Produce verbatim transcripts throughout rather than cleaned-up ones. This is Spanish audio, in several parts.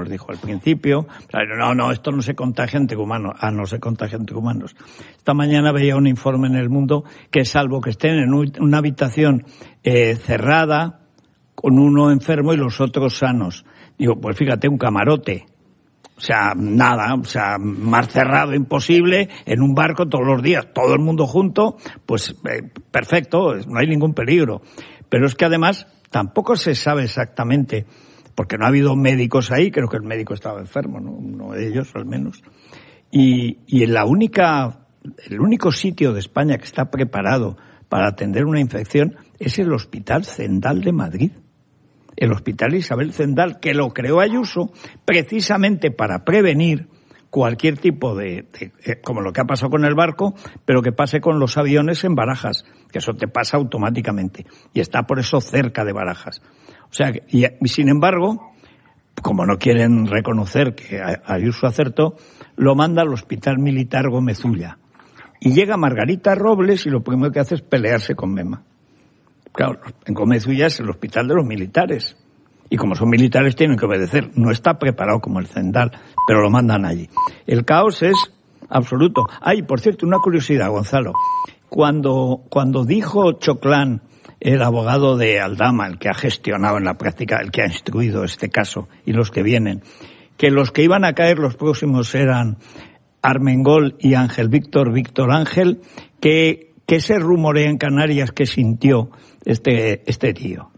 nos dijo al principio, no, no, esto no se contagia entre humanos. Ah, no se contagia entre humanos. Esta mañana veía un informe en El Mundo que salvo que estén en una habitación eh, cerrada, con uno enfermo y los otros sanos. Digo, pues fíjate, un camarote. O sea, nada, o sea, más cerrado imposible, en un barco todos los días, todo el mundo junto, pues eh, perfecto, no hay ningún peligro. Pero es que además tampoco se sabe exactamente, porque no ha habido médicos ahí, creo que el médico estaba enfermo, ¿no? Uno de ellos al menos. Y, y en la única, el único sitio de España que está preparado para atender una infección es el Hospital Zendal de Madrid. El Hospital Isabel Zendal, que lo creó Ayuso precisamente para prevenir cualquier tipo de, de, como lo que ha pasado con el barco, pero que pase con los aviones en Barajas, que eso te pasa automáticamente, y está por eso cerca de Barajas. O sea, y, y sin embargo, como no quieren reconocer que Ayuso acertó, lo manda al Hospital Militar Gómez Ulla. Y llega Margarita Robles y lo primero que hace es pelearse con Mema. Claro, en Gómez Ulla es el hospital de los militares. Y como son militares tienen que obedecer. No está preparado como el Zendal, pero lo mandan allí. El caos es absoluto. Ay, por cierto, una curiosidad, Gonzalo. Cuando, cuando dijo Choclán, el abogado de Aldama, el que ha gestionado en la práctica, el que ha instruido este caso y los que vienen, que los que iban a caer los próximos eran Armengol y Ángel Víctor, Víctor Ángel, que, que se rumorea en Canarias que sintió este, este tío.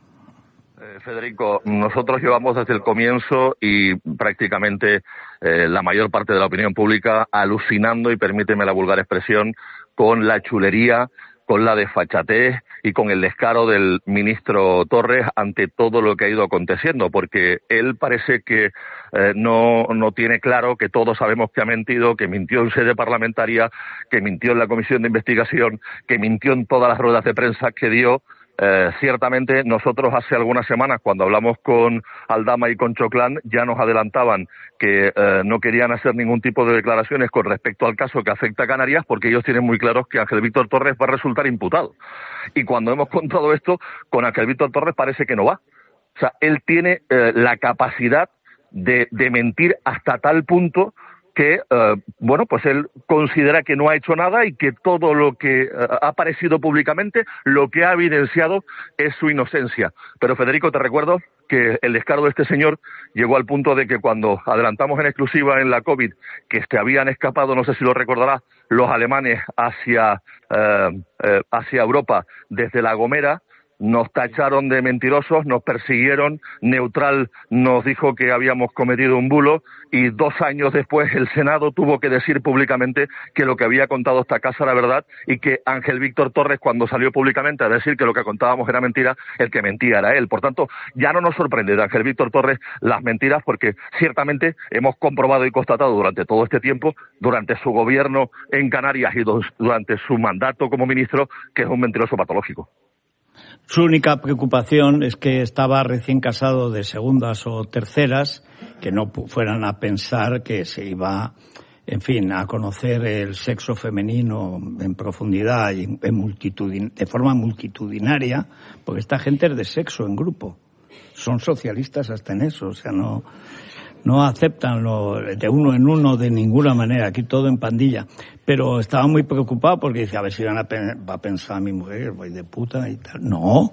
Federico, nosotros llevamos desde el comienzo y prácticamente eh, la mayor parte de la opinión pública alucinando, y permíteme la vulgar expresión, con la chulería, con la desfachatez y con el descaro del ministro Torres ante todo lo que ha ido aconteciendo, porque él parece que eh, no, no tiene claro que todos sabemos que ha mentido, que mintió en sede parlamentaria, que mintió en la comisión de investigación, que mintió en todas las ruedas de prensa que dio. Eh, ciertamente nosotros hace algunas semanas cuando hablamos con Aldama y con Choclán ya nos adelantaban que eh, no querían hacer ningún tipo de declaraciones con respecto al caso que afecta a Canarias porque ellos tienen muy claros que Ángel Víctor Torres va a resultar imputado. Y cuando hemos contado esto, con Ángel Víctor Torres parece que no va. O sea, él tiene eh, la capacidad de, de mentir hasta tal punto que, eh, bueno, pues él considera que no ha hecho nada y que todo lo que eh, ha aparecido públicamente, lo que ha evidenciado es su inocencia. Pero, Federico, te recuerdo que el descaro de este señor llegó al punto de que cuando adelantamos en exclusiva en la COVID que se habían escapado, no sé si lo recordarás, los alemanes hacia, eh, eh, hacia Europa desde La Gomera, nos tacharon de mentirosos, nos persiguieron, Neutral nos dijo que habíamos cometido un bulo y dos años después el Senado tuvo que decir públicamente que lo que había contado esta casa era verdad y que Ángel Víctor Torres, cuando salió públicamente a decir que lo que contábamos era mentira, el que mentía era él. Por tanto, ya no nos sorprende de Ángel Víctor Torres las mentiras porque ciertamente hemos comprobado y constatado durante todo este tiempo, durante su gobierno en Canarias y durante su mandato como ministro, que es un mentiroso patológico. Su única preocupación es que estaba recién casado de segundas o terceras, que no fueran a pensar que se iba, en fin, a conocer el sexo femenino en profundidad y en multitudin- de forma multitudinaria, porque esta gente es de sexo en grupo. Son socialistas hasta en eso, o sea, no, no aceptan lo de uno en uno de ninguna manera, aquí todo en pandilla. Pero estaba muy preocupado porque dice, a ver si van a pen- va a pensar mi mujer, voy de puta y tal. No,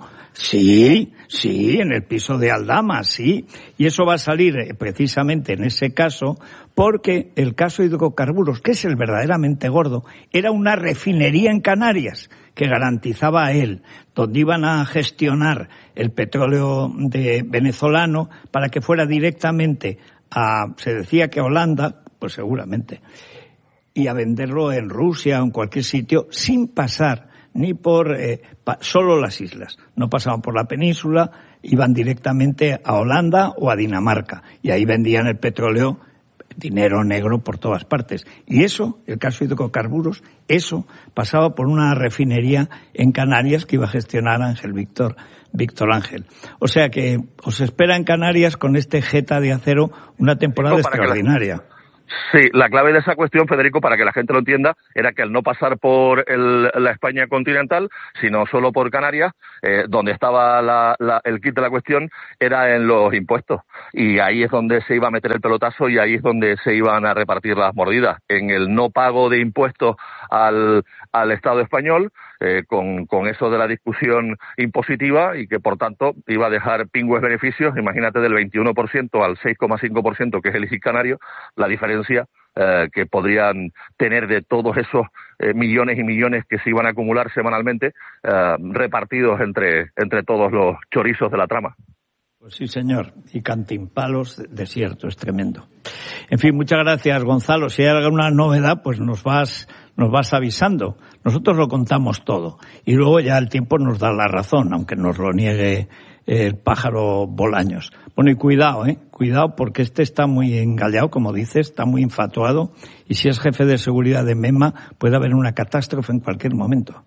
sí, sí, en el piso de Aldama, sí. Y eso va a salir eh, precisamente en ese caso, porque el caso de hidrocarburos, que es el verdaderamente gordo, era una refinería en Canarias que garantizaba a él, donde iban a gestionar el petróleo de venezolano para que fuera directamente a, se decía que a Holanda, pues seguramente, y a venderlo en Rusia o en cualquier sitio sin pasar ni por eh, pa, solo las islas. No pasaban por la península, iban directamente a Holanda o a Dinamarca y ahí vendían el petróleo, dinero negro por todas partes. Y eso, el caso de hidrocarburos, eso pasaba por una refinería en Canarias que iba a gestionar Ángel Víctor, Víctor Ángel. O sea que os espera en Canarias con este Jeta de Acero una temporada extraordinaria. Sí, la clave de esa cuestión, Federico, para que la gente lo entienda, era que al no pasar por el, la España continental, sino solo por Canarias, eh, donde estaba la, la, el kit de la cuestión, era en los impuestos. Y ahí es donde se iba a meter el pelotazo y ahí es donde se iban a repartir las mordidas. En el no pago de impuestos al, al Estado español, eh, con, con eso de la discusión impositiva y que, por tanto, iba a dejar pingües beneficios, imagínate, del veintiuno por ciento al seis coma cinco por ciento, que es el I C I canario, la diferencia eh, que podrían tener de todos esos eh, millones y millones que se iban a acumular semanalmente, eh, repartidos entre, entre todos los chorizos de la trama. Pues sí, señor, y cantimpalos desierto, es tremendo. En fin, muchas gracias, Gonzalo. Si hay alguna novedad, pues nos vas, nos vas avisando. Nosotros lo contamos todo y luego ya el tiempo nos da la razón, aunque nos lo niegue el pájaro Bolaños. Bueno, y cuidado, ¿eh? Cuidado, porque este está muy engallado, como dices, está muy infatuado, y si es jefe de seguridad de MEMA, puede haber una catástrofe en cualquier momento.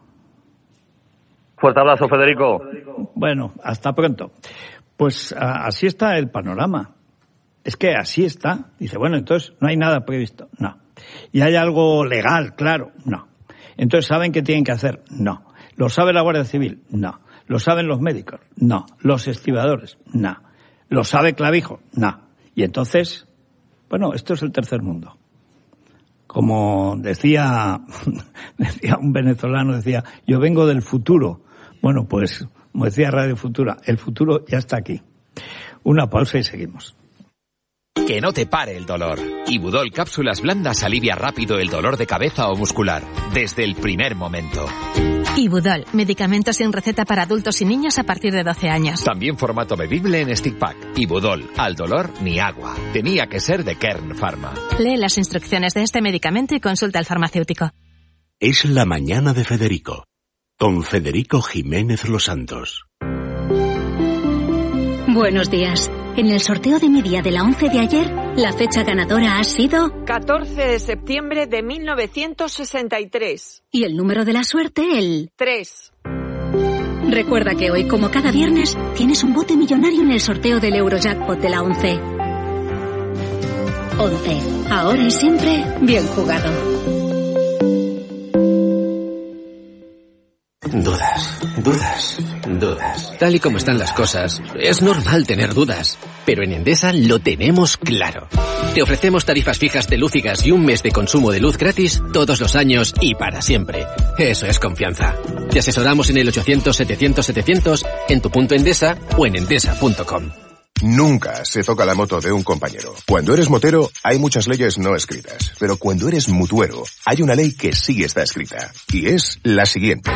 Fuerte abrazo, Federico. Bueno, hasta pronto. Pues a, así está el panorama. Es que así está. Dice, bueno, entonces no hay nada previsto. No. ¿Y hay algo legal? Claro. No. Entonces, ¿saben qué tienen que hacer? No. ¿Lo sabe la Guardia Civil? No. ¿Lo saben los médicos? No. ¿Los estibadores? No. ¿Lo sabe Clavijo? No. Y entonces, bueno, esto es el tercer mundo. Como decía, decía un venezolano, decía, yo vengo del futuro. Bueno, pues, como decía Radio Futura, el futuro ya está aquí. Una pausa y seguimos. Que no te pare el dolor. Ibudol cápsulas blandas alivia rápido el dolor de cabeza o muscular, desde el primer momento. Ibudol, medicamento sin receta para adultos y niños a partir de doce años. También formato bebible en stick pack. Ibudol, al dolor ni agua. Tenía que ser de Kern Pharma. Lee las instrucciones de este medicamento y consulta al farmacéutico. Es la mañana de Federico, con Federico Jiménez Los Santos. Buenos días. En el sorteo de mi día de la once de ayer, la fecha ganadora ha sido... catorce de septiembre de mil novecientos sesenta y tres. Y el número de la suerte, el... tres. Recuerda que hoy, como cada viernes, tienes un bote millonario en el sorteo del Eurojackpot de la once. once. Ahora y siempre, bien jugado. Dudas, dudas, dudas. Tal y como están las cosas, es normal tener dudas. Pero en Endesa lo tenemos claro. Te ofrecemos tarifas fijas de luz y gas y un mes de consumo de luz gratis todos los años y para siempre. Eso es confianza. Te asesoramos en el ochocientos setecientos setecientos, en tu punto Endesa o en endesa punto com. Nunca se toca la moto de un compañero. Cuando eres motero, hay muchas leyes no escritas. Pero cuando eres mutuero, hay una ley que sí está escrita. Y es la siguiente.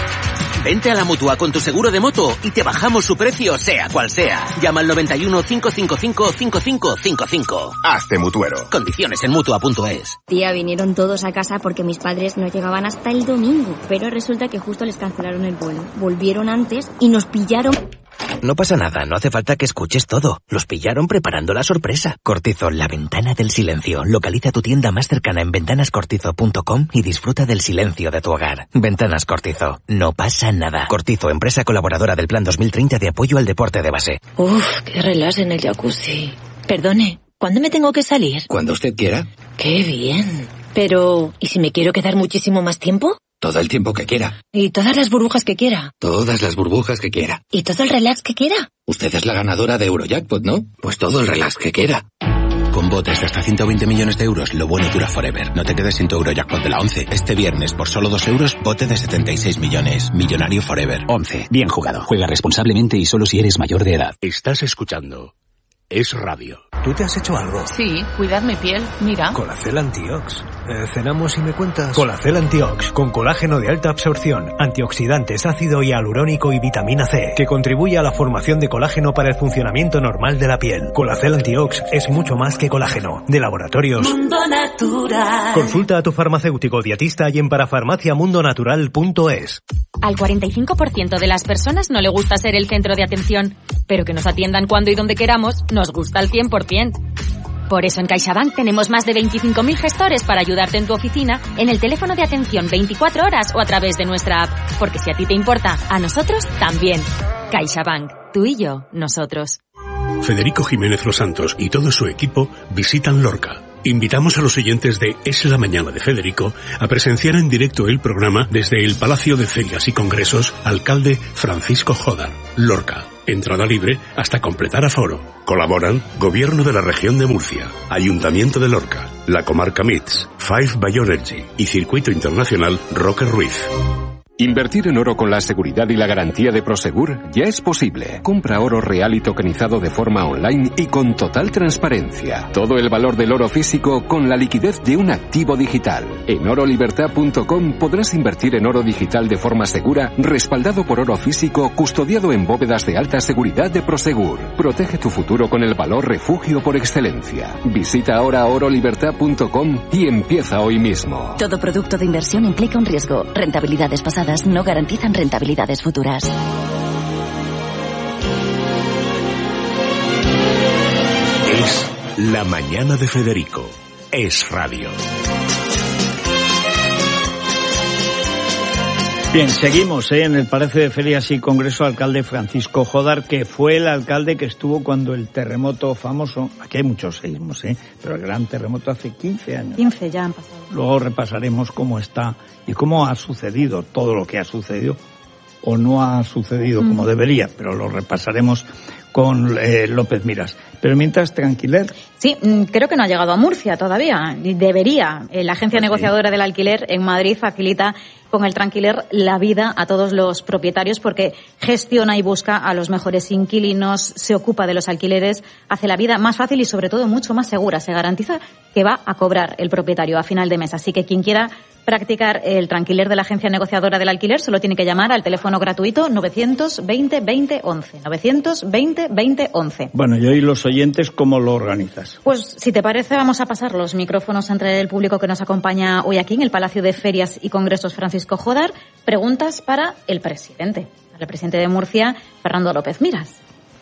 Vente a la Mutua con tu seguro de moto y te bajamos su precio, sea cual sea. Llama al noventa y uno, cincuenta y cinco, cincuenta y cinco cincuenta y cinco. Hazte mutuero. Condiciones en mutua punto es. Tía, vinieron todos a casa porque mis padres no llegaban hasta el domingo. Pero resulta que justo les cancelaron el vuelo. Volvieron antes y nos pillaron... No pasa nada, no hace falta que escuches todo. Los pillaron preparando la sorpresa. Cortizo, la ventana del silencio. Localiza tu tienda más cercana en ventanas cortizo punto com y disfruta del silencio de tu hogar. Ventanas Cortizo, no pasa nada. Cortizo, empresa colaboradora del Plan dos mil treinta de apoyo al deporte de base. Uf, qué relax en el jacuzzi. Perdone, ¿cuándo me tengo que salir? Cuando usted quiera. Qué bien. Pero, ¿y si me quiero quedar muchísimo más tiempo? Todo el tiempo que quiera. ¿Y todas las burbujas que quiera? Todas las burbujas que quiera. ¿Y todo el relax que quiera? Usted es la ganadora de Eurojackpot, ¿no? Pues todo el relax que quiera. Con botes de hasta ciento veinte millones de euros, lo bueno dura forever. No te quedes sin tu Eurojackpot de la once. Este viernes, por solo dos euros, bote de setenta y seis millones. Millonario forever. once. Bien jugado. Juega responsablemente y solo si eres mayor de edad. Estás escuchando Es Radio. ¿Tú te has hecho algo? Sí, cuidar mi piel, mira. Colacel Antiox. Eh, cenamos y me cuentas. Colacel Antiox, con colágeno de alta absorción, antioxidantes, ácido hialurónico y vitamina C, que contribuye a la formación de colágeno para el funcionamiento normal de la piel. Colacel Antiox es mucho más que colágeno. De Laboratorios Mundo Natural. Consulta a tu farmacéutico dietista y en parafarmacia mundo natural punto es. Al cuarenta y cinco por ciento de las personas no le gusta ser el centro de atención, pero que nos atiendan cuando y donde queramos nos gusta al cien por ciento. Por eso en CaixaBank tenemos más de veinticinco mil gestores para ayudarte en tu oficina, en el teléfono de atención veinticuatro horas o a través de nuestra app. Porque si a ti te importa, a nosotros también. CaixaBank, tú y yo, nosotros. Federico Jiménez Los Santos y todo su equipo visitan Lorca. Invitamos a los oyentes de Es la Mañana de Federico a presenciar en directo el programa desde el Palacio de Ferias y Congresos Alcalde Francisco Jodar, Lorca. Entrada libre hasta completar aforo. Colaboran Gobierno de la Región de Murcia, Ayuntamiento de Lorca, la Comarca M I T S, Five Bioenergy y Circuito Internacional Roque Ruiz. Invertir en oro con la seguridad y la garantía de Prosegur ya es posible. Compra oro real y tokenizado de forma online y con total transparencia. Todo el valor del oro físico con la liquidez de un activo digital. En oro libertad punto com podrás invertir en oro digital de forma segura, respaldado por oro físico, custodiado en bóvedas de alta seguridad de Prosegur. Protege tu futuro con el valor refugio por excelencia. Visita ahora oro libertad punto com y empieza hoy mismo. Todo producto de inversión implica un riesgo. Rentabilidades pasadas no garantizan rentabilidades futuras. Es La Mañana de Federico. Es radio. Bien, seguimos ¿eh? en el Palacio de Ferias y Congreso, alcalde Francisco Jodar, que fue el alcalde que estuvo cuando el terremoto famoso, aquí hay muchos seísmos, ¿eh? pero el gran terremoto hace quince años. quince ya han pasado. Luego repasaremos cómo está y cómo ha sucedido todo lo que ha sucedido o no ha sucedido mm. como debería, pero lo repasaremos con eh, López Miras. Pero mientras, tranquiler. Sí, creo que no ha llegado a Murcia todavía. Debería. La agencia pues negociadora sí. del alquiler en Madrid facilita con el Tranquiler la vida a todos los propietarios porque gestiona y busca a los mejores inquilinos, se ocupa de los alquileres, hace la vida más fácil y sobre todo mucho más segura. Se garantiza que va a cobrar el propietario a final de mes. Así que quien quiera practicar el Tranquiler de la agencia negociadora del alquiler solo tiene que llamar al teléfono gratuito novecientos veinte veinte once. novecientos veinte veinte once. Bueno, y hoy los oyentes, ¿cómo lo organizas? Pues, si te parece, vamos a pasar los micrófonos entre el público que nos acompaña hoy aquí en el Palacio de Ferias y Congresos Francisco Jodar. Preguntas para el presidente, para el presidente de Murcia, Fernando López Miras.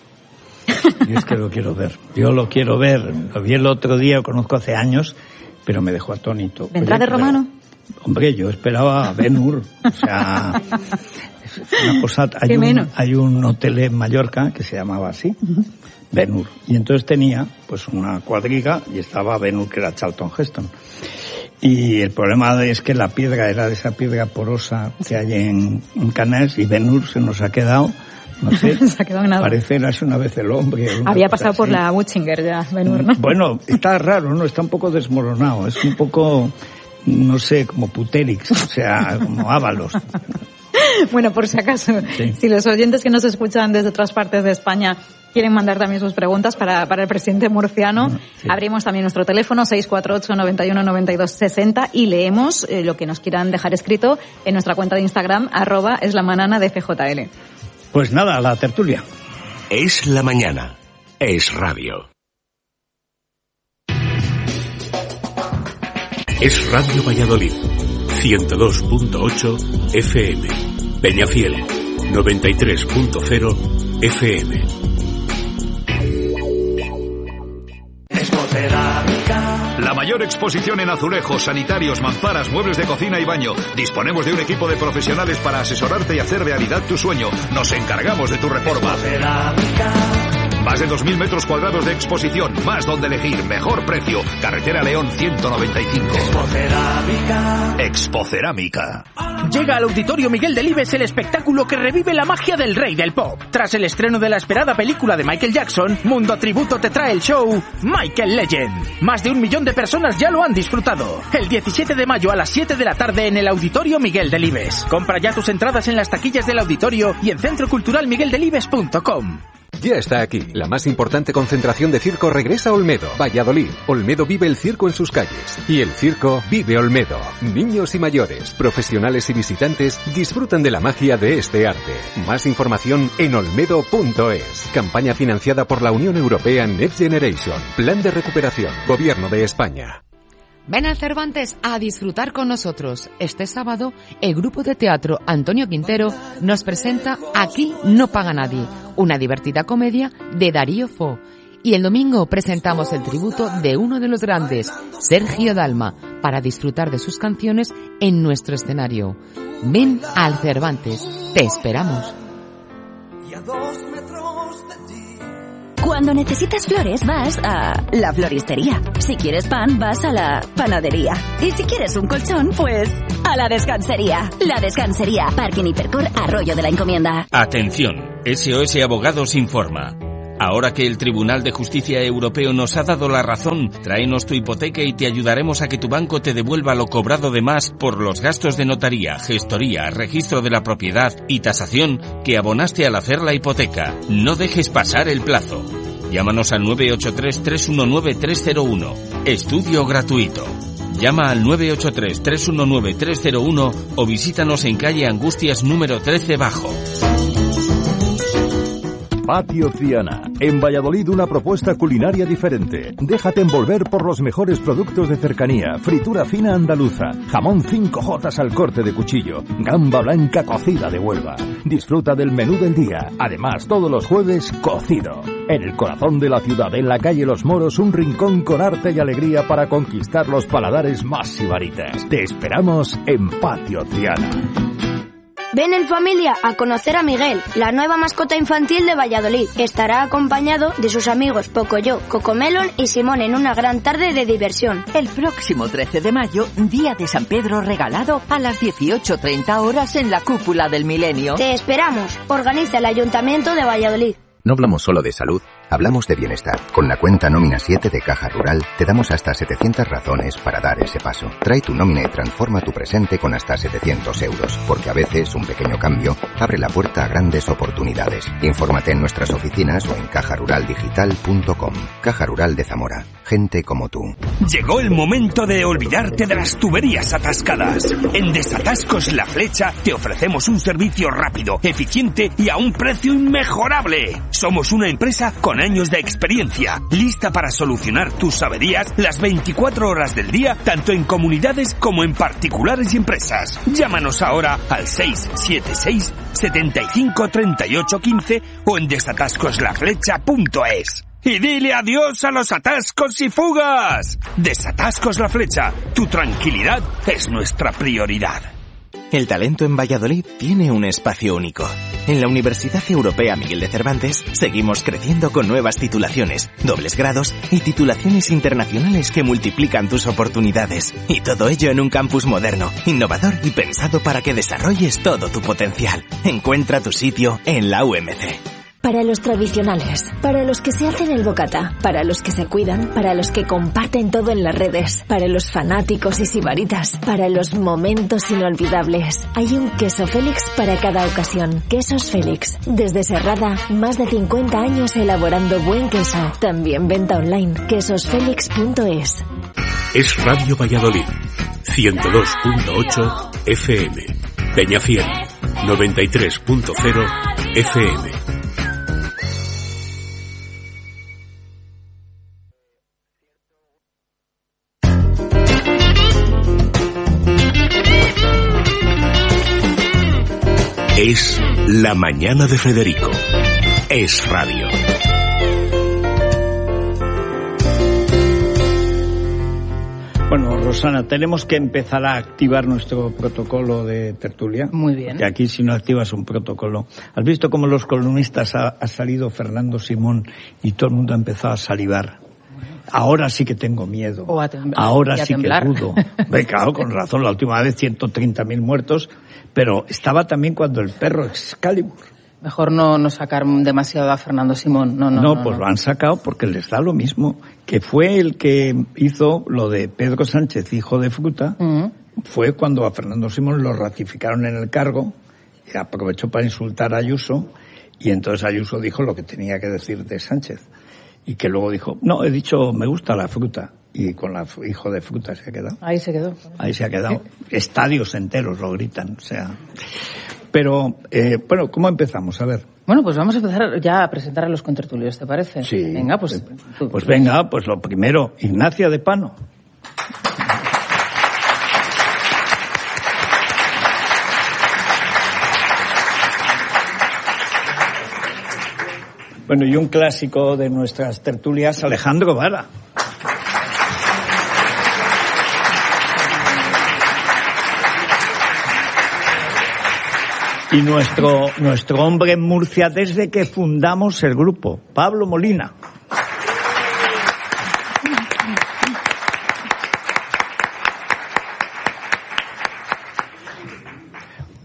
Yo es que lo quiero ver. Yo lo quiero ver. Lo vi el otro día, lo conozco hace años, pero me dejó atónito. ¿Vendrá de romano? Hombre, yo esperaba a Ben Hur. O sea, es una cosa. Hay un, hay un hotel en Mallorca que se llamaba así, uh-huh. Ben Hur. Y entonces tenía pues una cuadriga y estaba Ben Hur, que era Charlton Heston. Y el problema es que la piedra era de esa piedra porosa que hay en, en Canals y Ben Hur se nos ha quedado. No sé, se ha quedado nada. Parece Érase una vez el hombre. Había pasado por la Butchinger ya, Ben Hur, ¿no? Bueno, está raro, ¿no? Está un poco desmoronado. Es un poco, no sé, como Puterix, o sea, como Ábalos. Bueno, por si acaso, sí. Si los oyentes que nos escuchan desde otras partes de España quieren mandar también sus preguntas para, para el presidente murciano, sí. Abrimos también nuestro teléfono seis cuatro ocho, noventa y uno, noventa y dos, sesenta y leemos eh, lo que nos quieran dejar escrito en nuestra cuenta de Instagram, arroba es la manana de F J L. Pues nada, la tertulia. Es la mañana. Es radio. Es Radio Valladolid. ciento dos punto ocho F M. Peñafiel. noventa y tres punto cero F M. La mayor exposición en azulejos, sanitarios, mamparas, muebles de cocina y baño. Disponemos de un equipo de profesionales para asesorarte y hacer realidad tu sueño. Nos encargamos de tu reforma. Más de dos mil metros cuadrados de exposición, más donde elegir, mejor precio. Carretera León ciento noventa y cinco. Expocerámica. Expocerámica. Llega al Auditorio Miguel Delibes el espectáculo que revive la magia del rey del pop. Tras el estreno de la esperada película de Michael Jackson, Mundo Tributo te trae el show Michael Legend. Más de un millón de personas ya lo han disfrutado. El diecisiete de mayo a las siete de la tarde en el Auditorio Miguel Delibes. Compra ya tus entradas en las taquillas del auditorio y en centro cultural miguel delibes punto com. Ya está aquí. La más importante concentración de circo regresa a Olmedo, Valladolid. Olmedo vive el circo en sus calles. Y el circo vive Olmedo. Niños y mayores, profesionales y visitantes disfrutan de la magia de este arte. Más información en olmedo punto es. Campaña financiada por la Unión Europea Next Generation. Plan de recuperación. Gobierno de España. Ven al Cervantes a disfrutar con nosotros. Este sábado, el grupo de teatro Antonio Quintero nos presenta Aquí no paga nadie, una divertida comedia de Darío Fo. Y el domingo presentamos el tributo de uno de los grandes, Sergio Dalma, para disfrutar de sus canciones en nuestro escenario. Ven al Cervantes, te esperamos. Cuando necesitas flores, vas a la floristería. Si quieres pan, vas a la panadería. Y si quieres un colchón, pues a la descansería. La descansería. Parking Hipercor, Arroyo de la Encomienda. Atención, S O S Abogados informa. Ahora que el Tribunal de Justicia Europeo nos ha dado la razón, tráenos tu hipoteca y te ayudaremos a que tu banco te devuelva lo cobrado de más por los gastos de notaría, gestoría, registro de la propiedad y tasación que abonaste al hacer la hipoteca. No dejes pasar el plazo. Llámanos al nueve ocho tres, tres uno nueve, tres cero uno. Estudio gratuito. Llama al nueve ocho tres, tres uno nueve, tres cero uno o visítanos en calle Angustias número trece Bajo. Patio Ciana. En Valladolid una propuesta culinaria diferente. Déjate envolver por los mejores productos de cercanía. Fritura fina andaluza. Jamón cinco jotas al corte de cuchillo. Gamba blanca cocida de Huelva. Disfruta del menú del día. Además, todos los jueves, cocido. En el corazón de la ciudad, en la calle Los Moros, un rincón con arte y alegría para conquistar los paladares más sibaritas. Te esperamos en Patio Ciana. Ven en familia a conocer a Miguel, la nueva mascota infantil de Valladolid. Estará acompañado de sus amigos Pocoyo, Cocomelon y Simón en una gran tarde de diversión. El próximo trece de mayo, día de San Pedro regalado a las dieciocho treinta horas en la Cúpula del Milenio. Te esperamos. Organiza el Ayuntamiento de Valladolid. No hablamos solo de salud, hablamos de bienestar. Con la cuenta Nómina siete de Caja Rural te damos hasta setecientas razones para dar ese paso. Trae tu nómina y transforma tu presente con hasta setecientos euros, porque a veces un pequeño cambio abre la puerta a grandes oportunidades. Infórmate en nuestras oficinas o en caja rural digital punto com. Caja Rural de Zamora. Gente como tú. Llegó el momento de olvidarte de las tuberías atascadas. En Desatascos La Flecha te ofrecemos un servicio rápido, eficiente y a un precio inmejorable. Somos una empresa con años de experiencia, lista para solucionar tus averías las veinticuatro horas del día, tanto en comunidades como en particulares y empresas. Llámanos ahora al seis siete seis, setenta y cinco, treinta y ocho, quince o en desatascos la flecha punto es. Y dile adiós a los atascos y fugas. Desatascos La Flecha, tu tranquilidad es nuestra prioridad. El talento en Valladolid tiene un espacio único. En la Universidad Europea Miguel de Cervantes seguimos creciendo con nuevas titulaciones, dobles grados y titulaciones internacionales que multiplican tus oportunidades. Y todo ello en un campus moderno, innovador y pensado para que desarrolles todo tu potencial. Encuentra tu sitio en la U M C. Para los tradicionales, para los que se hacen el bocata, para los que se cuidan, para los que comparten todo en las redes, para los fanáticos y sibaritas, para los momentos inolvidables. Hay un queso Félix para cada ocasión. Quesos Félix. Desde Serrada, más de cincuenta años elaborando buen queso. También venta online. quesos félix punto es. Es Radio Valladolid, ciento dos punto ocho F M. Peñafiel, noventa y tres punto cero F M. Es La Mañana de Federico. Es radio. Bueno, Rosana, tenemos que empezar a activar nuestro protocolo de tertulia. Muy bien. Que aquí si no activas un protocolo... ¿Has visto cómo los columnistas ha, ha salido Fernando Simón y todo el mundo ha empezado a salivar? Ahora sí que tengo miedo. O a temblar. Ahora y a sí temblar. que dudo. Ve, claro, con razón, la última vez ciento treinta mil muertos, pero estaba también cuando el perro Excalibur. Mejor no, no sacar demasiado a Fernando Simón. No, no, no, no pues no. lo han sacado porque les da lo mismo. Que fue el que hizo lo de Pedro Sánchez, hijo de fruta. Uh-huh. Fue cuando a Fernando Simón lo ratificaron en el cargo y aprovechó para insultar a Ayuso y entonces Ayuso dijo lo que tenía que decir de Sánchez. Y que luego dijo, no, he dicho, me gusta la fruta. Y con la hijo de fruta se ha quedado. Ahí se quedó. Ahí se ha quedado. Estadios enteros lo gritan, o sea... Pero, eh, bueno, ¿cómo empezamos? A ver. Bueno, pues vamos a empezar ya a presentar a los contertulios, ¿te parece? Sí. Venga, pues... Tú, pues venga, pues lo primero, Ignacia de Pano. Bueno, y un clásico de nuestras tertulias, Alejandro Vara. Y nuestro, nuestro hombre en Murcia desde que fundamos el grupo, Pablo Molina.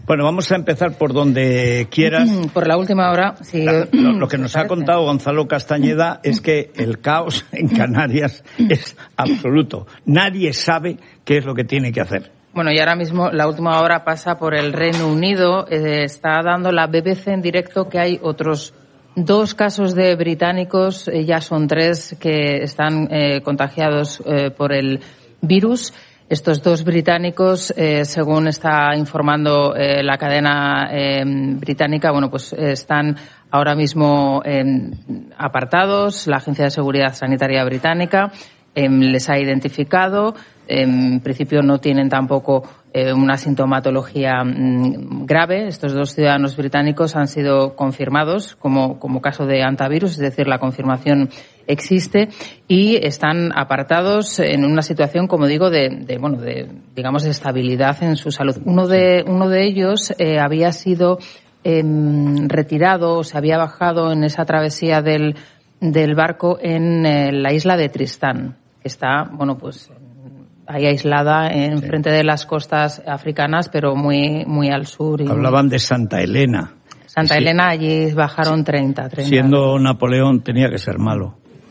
Bueno, vamos a empezar por donde quieras. Por la última hora, sí. Lo, lo que nos ha contado Gonzalo Castañeda es que el caos en Canarias es absoluto. Nadie sabe qué es lo que tiene que hacer. Bueno, y ahora mismo la última hora pasa por el Reino Unido. Eh, está dando la B B C en directo que hay otros dos casos de británicos, eh, ya son tres que están eh, contagiados eh, por el virus. Estos dos británicos, eh, según está informando eh, la cadena eh, británica, bueno, pues eh, están ahora mismo eh, apartados. La Agencia de Seguridad Sanitaria británica eh, les ha identificado. En principio no tienen tampoco eh, una sintomatología mmm, grave. Estos dos ciudadanos británicos han sido confirmados como, como caso de hantavirus, es decir, la confirmación existe y están apartados en una situación, como digo, de, de bueno, de, digamos, de estabilidad en su salud. Uno de, uno de ellos eh, había sido eh, retirado, se había bajado en esa travesía del, del barco en eh, la isla de Tristán, que está, bueno, pues ahí aislada en sí. frente de las costas africanas, pero muy muy al sur. Y hablaban de Santa Elena. Santa sí. Elena, allí bajaron sí. treinta, treinta. Siendo Napoleón tenía que ser malo.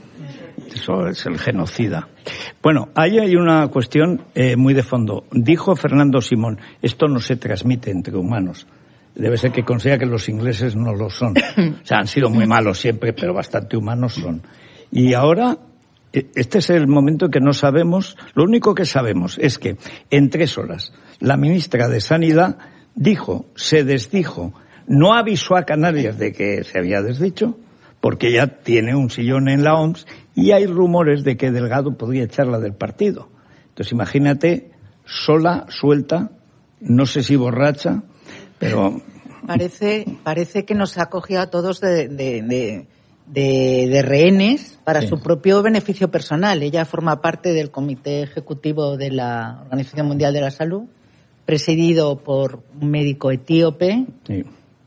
Eso es el genocida. Bueno, ahí hay una cuestión eh, muy de fondo. Dijo Fernando Simón, esto no se transmite entre humanos. Debe ser que considera que los ingleses no lo son. O sea, han sido muy malos siempre, pero bastante humanos son. Y ahora este es el momento en que no sabemos. Lo único que sabemos es que en tres horas la ministra de Sanidad dijo, se desdijo, no avisó a Canarias de que se había desdicho, porque ya tiene un sillón en la O M S y hay rumores de que Delgado podría echarla del partido. Entonces imagínate, sola, suelta, no sé si borracha, pero parece parece que nos ha cogido a todos de, de, de... De, de rehenes para sí. su propio beneficio personal. Ella forma parte del Comité Ejecutivo de la Organización Mundial de la Salud, presidido por un médico etíope. Sí.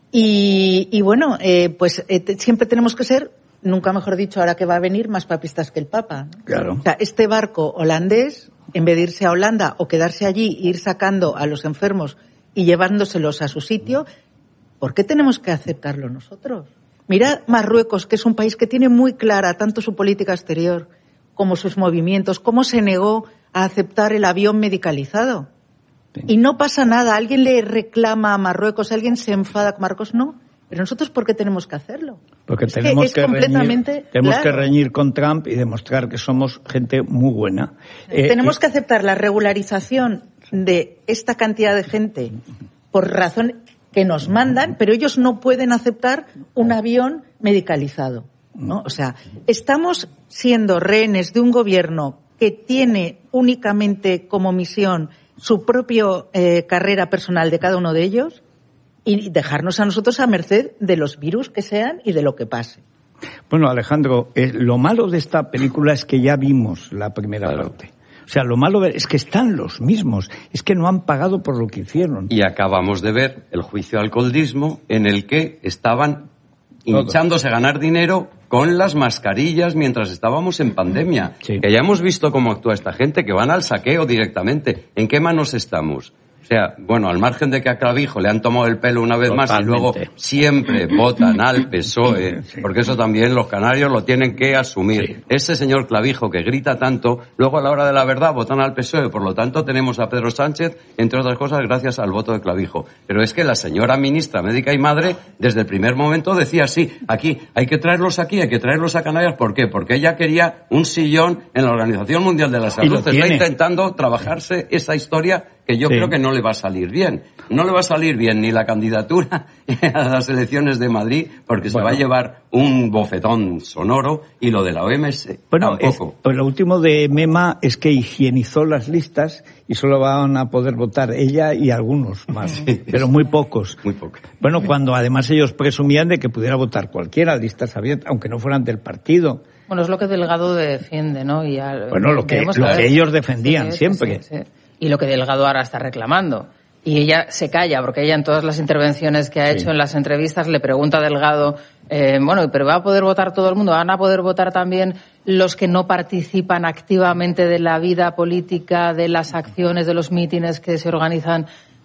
Y, y bueno, eh, pues eh, te, siempre tenemos que ser, nunca mejor dicho, ahora que va a venir, más papistas que el Papa. Claro. O sea, este barco holandés, en vez de irse a Holanda o quedarse allí, ir sacando a los enfermos y llevándoselos a su sitio, ¿por qué tenemos que aceptarlo nosotros? Mira Marruecos, que es un país que tiene muy clara tanto su política exterior como sus movimientos, cómo se negó a aceptar el avión medicalizado. Sí. Y no pasa nada, alguien le reclama a Marruecos, alguien se enfada con Marruecos, no. Pero nosotros, ¿por qué tenemos que hacerlo? Porque es tenemos, que, es que, completamente, reñir, tenemos claro. que reñir con Trump y demostrar que somos gente muy buena. Eh, tenemos eh, que aceptar la regularización de esta cantidad de gente por razón que nos mandan, pero ellos no pueden aceptar un avión medicalizado, ¿no? O sea, estamos siendo rehenes de un gobierno que tiene únicamente como misión su propia eh, carrera personal de cada uno de ellos y dejarnos a nosotros a merced de los virus que sean y de lo que pase. Bueno, Alejandro, eh, lo malo de esta película es que ya vimos la primera claro. parte. O sea, lo malo es que están los mismos, es que no han pagado por lo que hicieron. Y acabamos de ver el juicio al coldismo en el que estaban hinchándose a ganar dinero con las mascarillas mientras estábamos en pandemia. Sí. Que ya hemos visto cómo actúa esta gente, que van al saqueo directamente. ¿En qué manos estamos? O sea, bueno, al margen de que a Clavijo le han tomado el pelo una vez Totalmente. Más y luego siempre votan al P S O E, sí. porque eso también los canarios lo tienen que asumir. Sí. Ese señor Clavijo que grita tanto, luego a la hora de la verdad votan al P S O E, por lo tanto tenemos a Pedro Sánchez, entre otras cosas, gracias al voto de Clavijo. Pero es que la señora ministra médica y madre, desde el primer momento decía, sí, aquí, hay que traerlos aquí, hay que traerlos a Canarias. ¿Por qué? Porque ella quería un sillón en la Organización Mundial de la Salud. Está intentando trabajarse esa historia que yo sí. creo que no le va a salir bien. No le va a salir bien ni la candidatura a las elecciones de Madrid, porque bueno. se va a llevar un bofetón sonoro, y lo de la O M S bueno, tampoco. Es, lo último de Mema es que higienizó las listas y solo van a poder votar ella y algunos más, sí. pero muy pocos. Muy pocos. Bueno, cuando además ellos presumían de que pudiera votar cualquiera, listas abiertas, aunque no fueran del partido. Bueno, es lo que Delgado defiende, ¿no? Y ya, bueno, lo que, lo que, que ellos defendían sí, siempre. Sí, sí. Y lo que Delgado ahora está reclamando. Y ella se calla, porque ella en todas las intervenciones que ha hecho sí. en las entrevistas le pregunta a Delgado, eh, bueno, pero ¿va a poder votar todo el mundo? ¿Van a poder votar también los que no participan activamente de la vida política, de las acciones, de los mítines que se organizan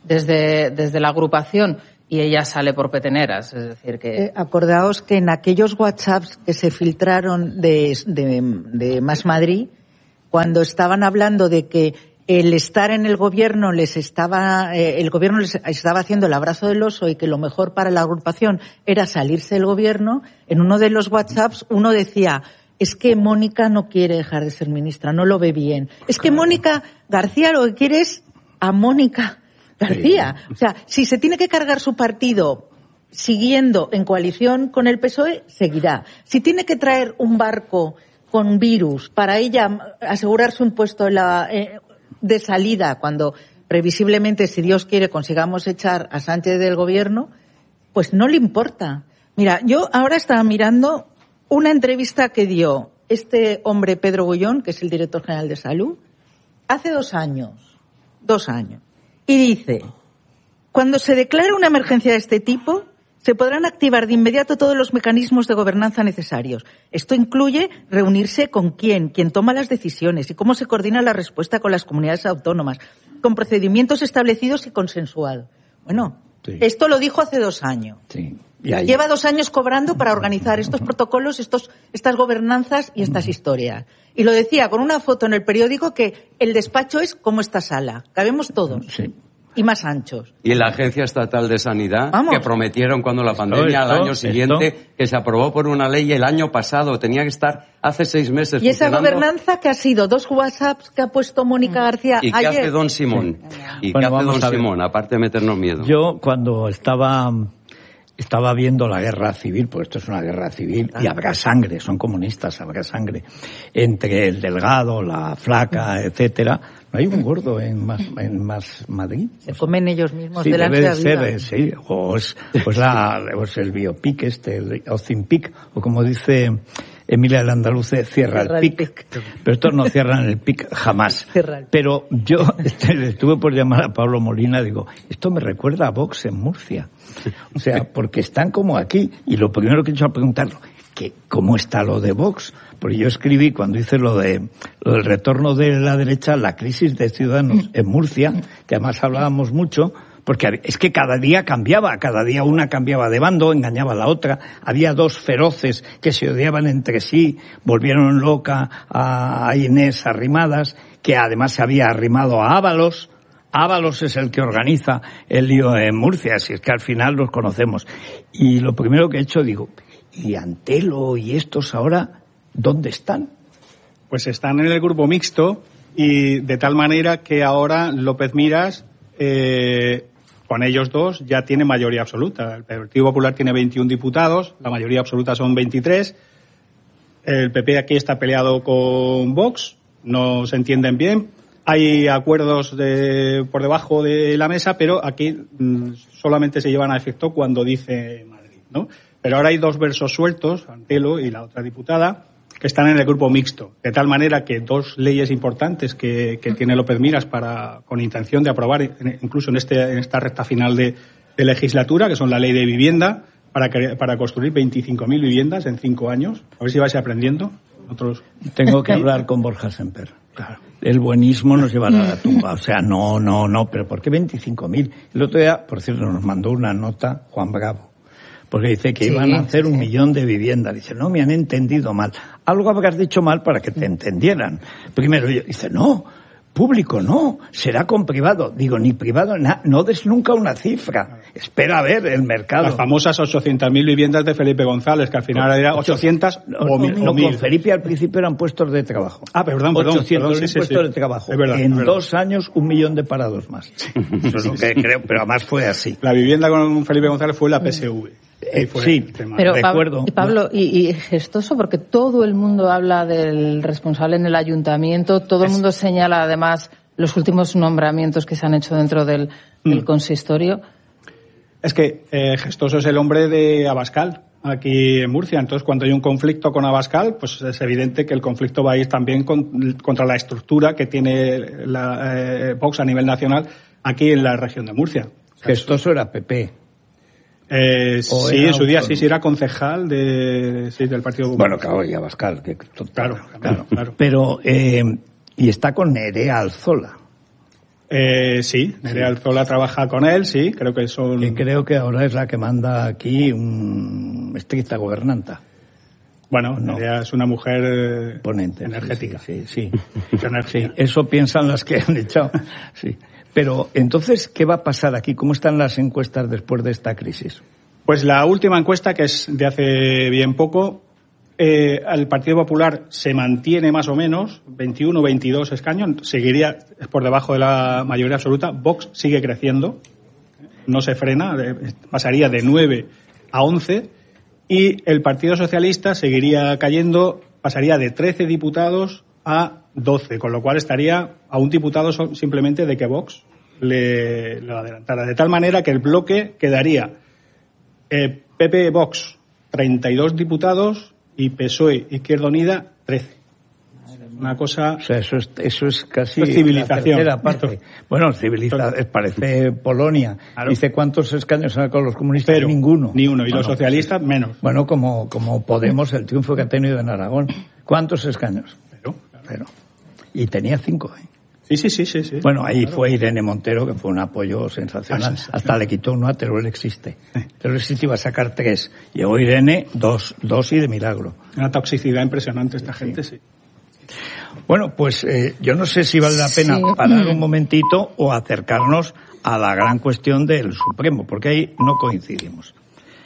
desde, desde la agrupación y ella sale por peteneras. Es decir, que... Eh, acordaos que en aquellos WhatsApps que se filtraron de, de, de Más Madrid, cuando estaban hablando de que el estar en el gobierno les estaba, eh, el gobierno les estaba haciendo el abrazo del oso y que lo mejor para la agrupación era salirse del gobierno, en uno de los WhatsApps uno decía, es que Mónica no quiere dejar de ser ministra, no lo ve bien. Es que Mónica García lo que quiere es a Mónica García. O sea, si se tiene que cargar su partido siguiendo en coalición con el P S O E, seguirá. Si tiene que traer un barco con virus para ella asegurarse un puesto en la, eh, de salida cuando previsiblemente, si Dios quiere, consigamos echar a Sánchez del gobierno, pues no le importa. Mira, yo ahora estaba mirando una entrevista que dio este hombre Pedro Gullón, que es el director general de Salud, hace dos años. Dos años. Y dice, cuando se declare una emergencia de este tipo, se podrán activar de inmediato todos los mecanismos de gobernanza necesarios. Esto incluye reunirse con quién, quién toma las decisiones y cómo se coordina la respuesta con las comunidades autónomas, con procedimientos establecidos y consensuados. Bueno, sí. Esto lo dijo hace dos años. Sí. Lleva dos años cobrando para organizar estos protocolos, estos, estas gobernanzas y estas historias. Y lo decía con una foto en el periódico que el despacho es como esta sala. Cabemos todos. Sí. Y más anchos. Y la Agencia Estatal de Sanidad, Vamos. que prometieron cuando la pandemia esto, al año siguiente, esto. que se aprobó por una ley el año pasado, tenía que estar hace seis meses Y esa funcionando. gobernanza que ha sido dos WhatsApps que ha puesto Mónica García ¿Y qué ayer. hace don Simón? ¿Y Bueno, qué hace vamos don a ver. Simón, aparte de meternos miedo? Yo, cuando estaba... Estaba viendo la guerra civil, pues esto es una guerra civil, y habrá sangre, son comunistas, habrá sangre, entre el delgado, la flaca, etcétera. ¿No hay un gordo en Más, en Más Madrid? Se comen ellos mismos Sí, de la debe de ansia ser, eh, sí, o es, pues la, pues el biopic este, el Ozimpic, o como dice Emilia del Andaluce, cierra, Cierra el el pic. pic. Pero estos no cierran el pic jamás. Cierra el pic. Pero yo le estuve por llamar a Pablo Molina, digo, esto me recuerda a Vox en Murcia. O sea, porque están como aquí, y lo primero que he hecho es preguntarlo, que ¿cómo está lo de Vox? Porque yo escribí cuando hice lo de lo del retorno de la derecha, la crisis de Ciudadanos en Murcia, que además hablábamos mucho, porque es que cada día cambiaba, cada día una cambiaba de bando, engañaba a la otra, había dos feroces que se odiaban entre sí, volvieron loca a Inés Arrimadas, que además se había arrimado a Ábalos. Ábalos es el que organiza el lío en Murcia, así es que al final los conocemos. Y lo primero que he hecho, digo, ¿y Antelo y estos ahora dónde están? Pues están en el grupo mixto y de tal manera que ahora López Miras, eh, con ellos dos, ya tiene mayoría absoluta. El Partido Popular tiene veintiún diputados, la mayoría absoluta son veintitrés. El P P aquí está peleado con Vox, no se entienden bien. Hay acuerdos de, por debajo de la mesa, pero aquí mmm, solamente se llevan a efecto cuando dice Madrid, ¿no? Pero ahora hay dos versos sueltos, Antelo y la otra diputada, que están en el grupo mixto, de tal manera que dos leyes importantes que, que tiene López Miras para, con intención de aprobar, incluso en, este, en esta recta final de, de legislatura, que son la ley de vivienda, para, que, para construir veinticinco mil viviendas en cinco años. A ver si vais aprendiendo. Otros... Tengo que hablar con Borja Semper. Claro. El buenismo nos llevará a la tumba. O sea, no, no, no, pero ¿por qué veinticinco mil? El otro día, por cierto, nos mandó una nota Juan Bravo, porque dice que sí, iban a hacer un millón de viviendas. Dice, no, me han entendido mal. Algo habrás dicho mal para que te entendieran. Primero, yo, dice, no, público no, será con privado. Digo, ni privado, na, no des nunca una cifra. Espera a ver el mercado. Las famosas ochocientas mil viviendas de Felipe González, que al final era ochocientas o mil. No, con Felipe al principio eran puestos de trabajo. Ah, perdón, perdón. ochocientos mil sí, puestos sí. de trabajo. Es verdad, en es verdad. dos años, un millón de parados más. Eso es lo que creo, pero además fue así. La vivienda con Felipe González fue la P S V. Eh, sí, pero recuerdo. Pablo, y Pablo, y, y gestoso, porque todo el mundo habla del responsable en el ayuntamiento, todo el mundo señala además los últimos nombramientos que se han hecho dentro del, del mm. consistorio. Es que eh, Gestoso es el hombre de Abascal, aquí en Murcia. Entonces, cuando hay un conflicto con Abascal, pues es evidente que el conflicto va a ir también con, contra la estructura que tiene la, eh, Vox a nivel nacional aquí en la región de Murcia. O sea, Gestoso era P P. Eh, sí, en su día sí, sí era concejal de, sí, del Partido Popular. Bueno, claro, y Abascal. Que, claro, claro, claro. Pero, eh, y está con Nerea Alzola. Eh, sí, Nerea Alzola trabaja con él, sí, creo que son... Que creo que ahora es la que manda aquí un estricta gobernanta. Bueno, no. Nerea es una mujer ponente, energética. Sí, sí, sí. sí. Eso piensan las que han echado. Sí. Pero, entonces, ¿qué va a pasar aquí? ¿Cómo están las encuestas después de esta crisis? Pues la última encuesta, que es de hace bien poco, eh, el Partido Popular se mantiene más o menos, veintiuno, veintidós escaños, seguiría por debajo de la mayoría absoluta. Vox sigue creciendo, no se frena, pasaría de nueve a once, y el Partido Socialista seguiría cayendo, pasaría de trece diputados a doce, con lo cual estaría a un diputado simplemente de que Vox le, le adelantara. De tal manera que el bloque quedaría eh, P P Vox treinta y dos diputados y P S O E Izquierda Unida trece. Una cosa... O sea, eso es, eso es casi es civilización. La parte. Bueno, civiliza, parece Polonia. Claro. Dice, ¿cuántos escaños han con los comunistas? Pero, ninguno. Ni uno. Y bueno, los socialistas, menos. Bueno, como, como Podemos, el triunfo que ha tenido en Aragón. ¿Cuántos escaños? Pero, claro. Pero. Y tenía cinco, ¿eh? Sí, sí, sí, sí, sí. Bueno, ahí claro. Fue Irene Montero, que fue un apoyo sensacional. Ah, Hasta le quitó uno a Teruel existe. Teruel existe iba a sacar tres. Llegó Irene, dos, dos y de milagro. Una toxicidad impresionante esta gente, sí. sí. Bueno, pues eh, yo no sé si vale la pena sí. parar un momentito o acercarnos a la gran cuestión del Supremo, porque ahí no coincidimos.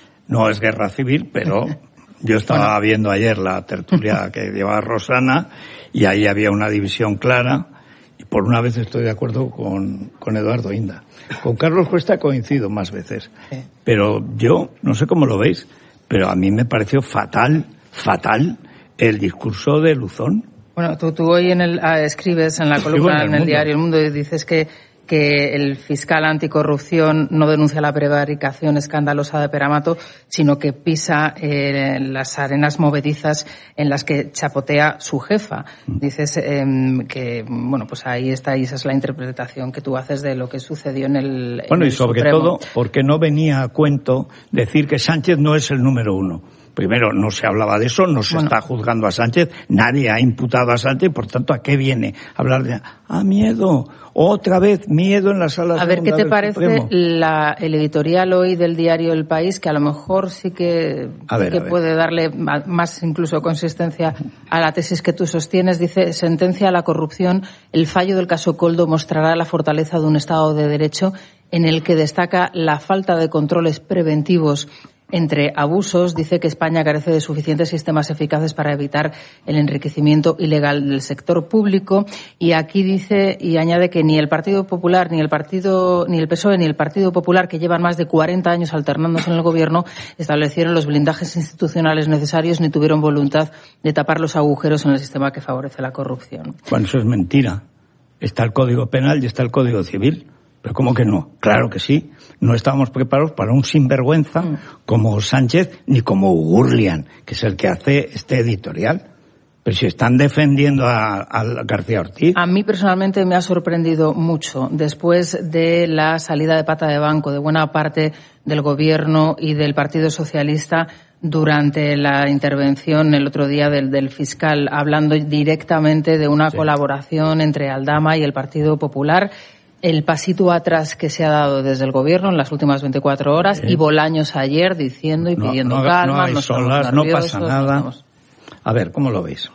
No es guerra civil, pero yo estaba bueno. viendo ayer la tertulia que llevaba Rosana y ahí había una división clara. Y por una vez estoy de acuerdo con, con Eduardo Inda. Con Carlos Cuesta coincido más veces. Sí. Pero yo, no sé cómo lo veis, pero a mí me pareció fatal, fatal el discurso de Luzón. Bueno, tú, tú hoy en el, ah, escribes en la columna en el, en el diario El Mundo y dices que que el fiscal anticorrupción no denuncia la prevaricación escandalosa de Peramato, sino que pisa eh, las arenas movedizas en las que chapotea su jefa. Dices eh, que, bueno, pues ahí está, y esa es la interpretación que tú haces de lo que sucedió en el Bueno, en el y sobre Supremo. todo porque no venía a cuento decir que Sánchez no es el número uno. Primero, no se hablaba de eso, no se bueno. está juzgando a Sánchez, nadie ha imputado a Sánchez, por tanto, ¿a qué viene? Hablar de, ah, miedo, otra vez miedo en la sala. A ver, ¿qué te parece la, el editorial hoy del diario El País, que a lo mejor sí que, a ver, sí que puede darle más incluso consistencia a la tesis que tú sostienes? Dice, sentencia a la corrupción, el fallo del caso Koldo mostrará la fortaleza de un Estado de Derecho en el que destaca la falta de controles preventivos entre abusos. Dice que España carece de suficientes sistemas eficaces para evitar el enriquecimiento ilegal del sector público. Y aquí dice y añade que ni el Partido Popular, ni el Partido, ni el P S O E, ni el Partido Popular, que llevan más de cuarenta años alternándose en el gobierno, establecieron los blindajes institucionales necesarios ni tuvieron voluntad de tapar los agujeros en el sistema que favorece la corrupción. Bueno, eso es mentira. Está el Código Penal y está el Código Civil. ¿Pero cómo que no? Claro que sí. No estábamos preparados para un sinvergüenza mm. como Sánchez ni como Gurlian, que es el que hace este editorial. Pero si están defendiendo a, a García Ortiz. A mí personalmente me ha sorprendido mucho después de la salida de pata de banco de buena parte del Gobierno y del Partido Socialista durante la intervención el otro día del, del fiscal, hablando directamente de una sí. colaboración entre Aldama y el Partido Popular. El pasito atrás que se ha dado desde el Gobierno en las últimas veinticuatro horas sí. y Bolaños ayer diciendo y no, pidiendo no, calma, no, no, solas, no pasa nada. Estamos... A ver, ¿cómo lo veis?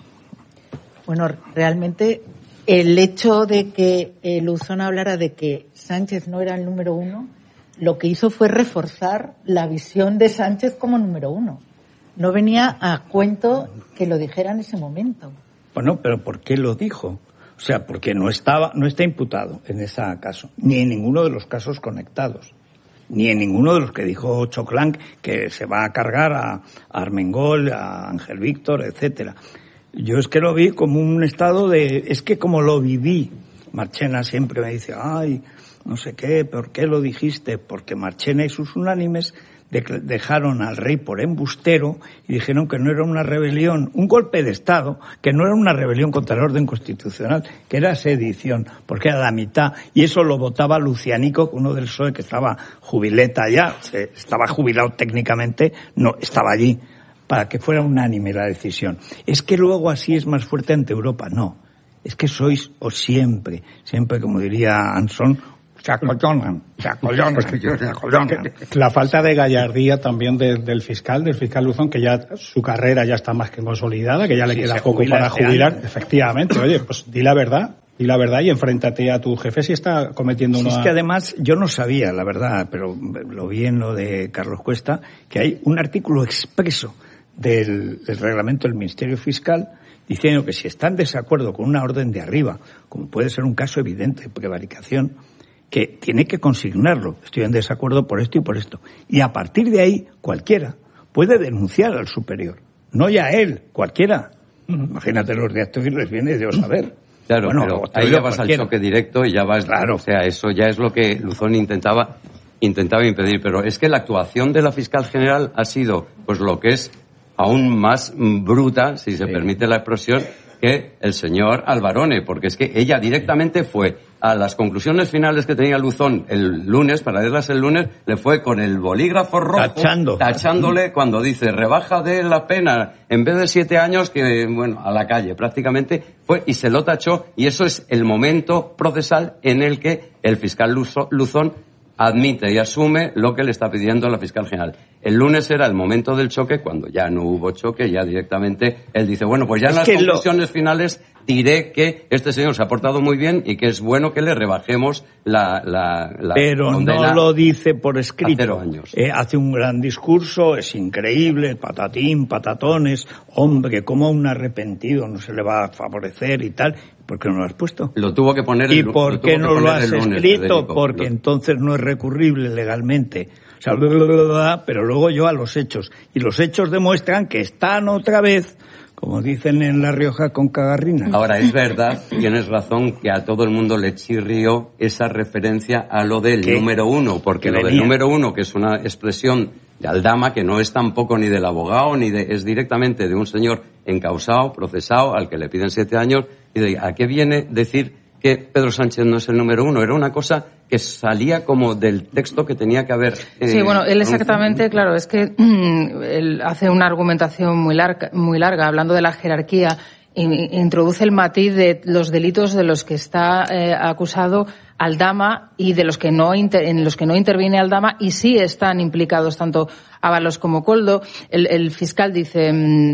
Bueno, realmente el hecho de que eh, Luzón hablara de que Sánchez no era el número uno, lo que hizo fue reforzar la visión de Sánchez como número uno. No venía a cuento que lo dijera en ese momento. Bueno, pero ¿por qué lo dijo? O sea, porque no estaba, no está imputado en ese caso, ni en ninguno de los casos conectados, ni en ninguno de los que dijo Choclán que se va a cargar a, a Armengol, a Ángel Víctor, etcétera. Yo es que lo vi como un estado de, es que como lo viví, Marchena siempre me dice, ay, no sé qué, ¿por qué lo dijiste? Porque Marchena y sus unánimes dejaron al rey por embustero y dijeron que no era una rebelión, un golpe de Estado, que no era una rebelión contra el orden constitucional, que era sedición, porque era la mitad, y eso lo votaba Lucianico, uno del P S O E que estaba jubileta ya, estaba jubilado técnicamente, no, estaba allí, para que fuera unánime la decisión. Es que luego así es más fuerte ante Europa, no. es que sois, o siempre, siempre, como diría Anson, se acollonan, se acollonan, se acollonan. La falta de gallardía también de, del fiscal, del fiscal Luzón, que ya su carrera ya está más que consolidada, que ya le sí, queda poco para jubilar. Efectivamente, oye, pues di la verdad. Di la verdad y enfréntate a tu jefe si está cometiendo una... Sí, es que además yo no sabía, la verdad, pero lo vi en lo de Carlos Cuesta, que hay un artículo expreso del, del reglamento del Ministerio Fiscal diciendo que si está en desacuerdo con una orden de arriba, como puede ser un caso evidente de prevaricación, que tiene que consignarlo. Estoy en desacuerdo por esto y por esto. Y a partir de ahí, cualquiera puede denunciar al superior. No ya él, cualquiera. Imagínate los de acto y les viene Dios a ver. Claro, bueno, pero ahí ya vas cualquiera. Al choque directo y ya vas... Claro. O sea, eso ya es lo que Luzón intentaba intentaba impedir. Pero es que la actuación de la fiscal general ha sido, pues lo que es aún más bruta, si se sí. permite la expresión, que el señor Alvarone, porque es que ella directamente fue a las conclusiones finales que tenía Luzón el lunes, para leerlas el lunes, le fue con el bolígrafo rojo, Tachando. tachándole cuando dice rebaja de la pena, en vez de siete años, que bueno, a la calle prácticamente, fue y se lo tachó, y eso es el momento procesal en el que el fiscal Luzón admite y asume lo que le está pidiendo la fiscal general. El lunes era el momento del choque, cuando ya no hubo choque, ya directamente él dice, bueno, pues ya en las conclusiones lo... finales diré que este señor se ha portado muy bien y que es bueno que le rebajemos la, la, la Pero no lo dice por escrito. A cero años. Eh, hace un gran discurso, es increíble, patatín, patatones, hombre, como a un arrepentido no se le va a favorecer y tal. ¿Por qué no lo has puesto? Lo tuvo que poner el lunes. ¿Y por qué no lo has escrito? Porque entonces no es recurrible legalmente. O sea, bla, bla, bla, bla, pero luego yo a los hechos. Y los hechos demuestran que están otra vez, como dicen en La Rioja, con cagarrina. Ahora, es verdad, tienes razón, que a todo el mundo le chirrió esa referencia a lo del ¿Qué? número uno, porque lo venía? del número uno, que es una expresión de Aldama, que no es tampoco ni del abogado, ni de, es directamente de un señor encausado, procesado, al que le piden siete años, y de, ¿a qué viene decir que Pedro Sánchez no es el número uno? Era una cosa que salía como del texto que tenía que haber. Eh, sí, bueno, él exactamente, claro, es que él hace una argumentación muy larga, muy larga hablando de la jerarquía. Introduce el matiz de los delitos de los que está eh, acusado Aldama y de los que no inter, en los que no interviene Aldama y sí están implicados tanto Ábalos como Koldo. El, el fiscal dice,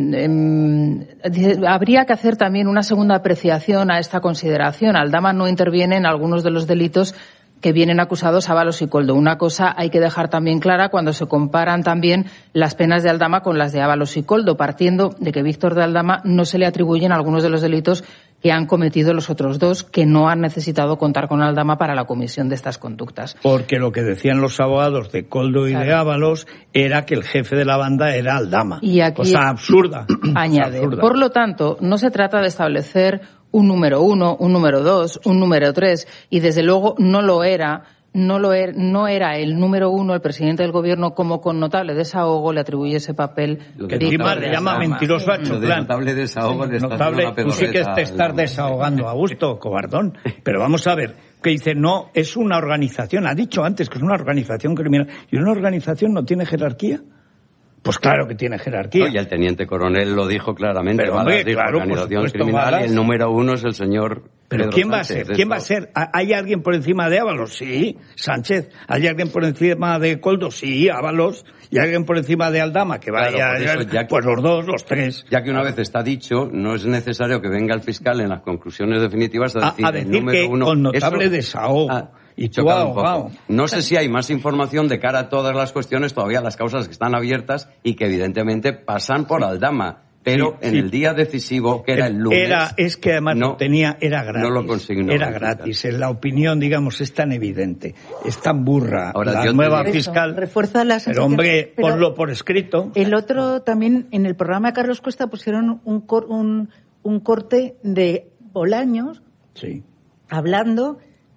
eh, dice, habría que hacer también una segunda apreciación a esta consideración. Aldama no interviene en algunos de los delitos que vienen acusados Ábalos y Koldo. Una cosa hay que dejar también clara cuando se comparan también las penas de Aldama con las de Ábalos y Koldo, partiendo de que Víctor de Aldama no se le atribuyen algunos de los delitos que han cometido los otros dos, que no han necesitado contar con Aldama para la comisión de estas conductas. Porque lo que decían los abogados de Koldo y claro. de Ábalos era que el jefe de la banda era Aldama. Y aquí cosa absurda. Añade. absurda. Por lo tanto, no se trata de establecer un número uno, un número dos, un número tres, y desde luego no lo era, no lo era, no era el número uno, el presidente del gobierno, como con notable desahogo le atribuye ese papel. Que encima le llama mentiroso a Choclán. Notable desahogo le está notable, tú sí que te estás desahogando a gusto, cobardón. Pero vamos a ver, que dice, no, es una organización, ha dicho antes que es una organización criminal, y una organización no tiene jerarquía. Pues claro que tiene jerarquía. No, y el teniente coronel lo dijo claramente. Pero hombre, dijo, claro, organización por supuesto, criminal Balas. Y el número uno es el señor Pero Pedro ¿quién va Sánchez, a ser? ¿Quién va a ser? ¿Hay alguien por encima de Ábalos? Sí, Sánchez. ¿Hay alguien por encima de Koldo? Sí, Ábalos. ¿Y alguien por encima de Aldama? Que vaya, claro, eso, ya que, pues los dos, los tres. Ya que una vez está dicho, no es necesario que venga el fiscal en las conclusiones definitivas a decir, a, a decir el número que uno, con notable eso, desahogo. Ah, y tú, wow, wow. No sé si hay más información de cara a todas las cuestiones, todavía las causas que están abiertas y que evidentemente pasan por Aldama. Pero sí, en sí. el día decisivo, que era el lunes... Era, es que además no tenía, era gratis. No lo consignó. Era gratis. En la opinión, digamos, es tan evidente, es tan burra. Ahora, la nueva fiscal... Refuerza la sensación. Pero hombre, pero ponlo por escrito. El otro también, en el programa de Carlos Cuesta pusieron un, cor, un, un corte de Bolaños sí. hablando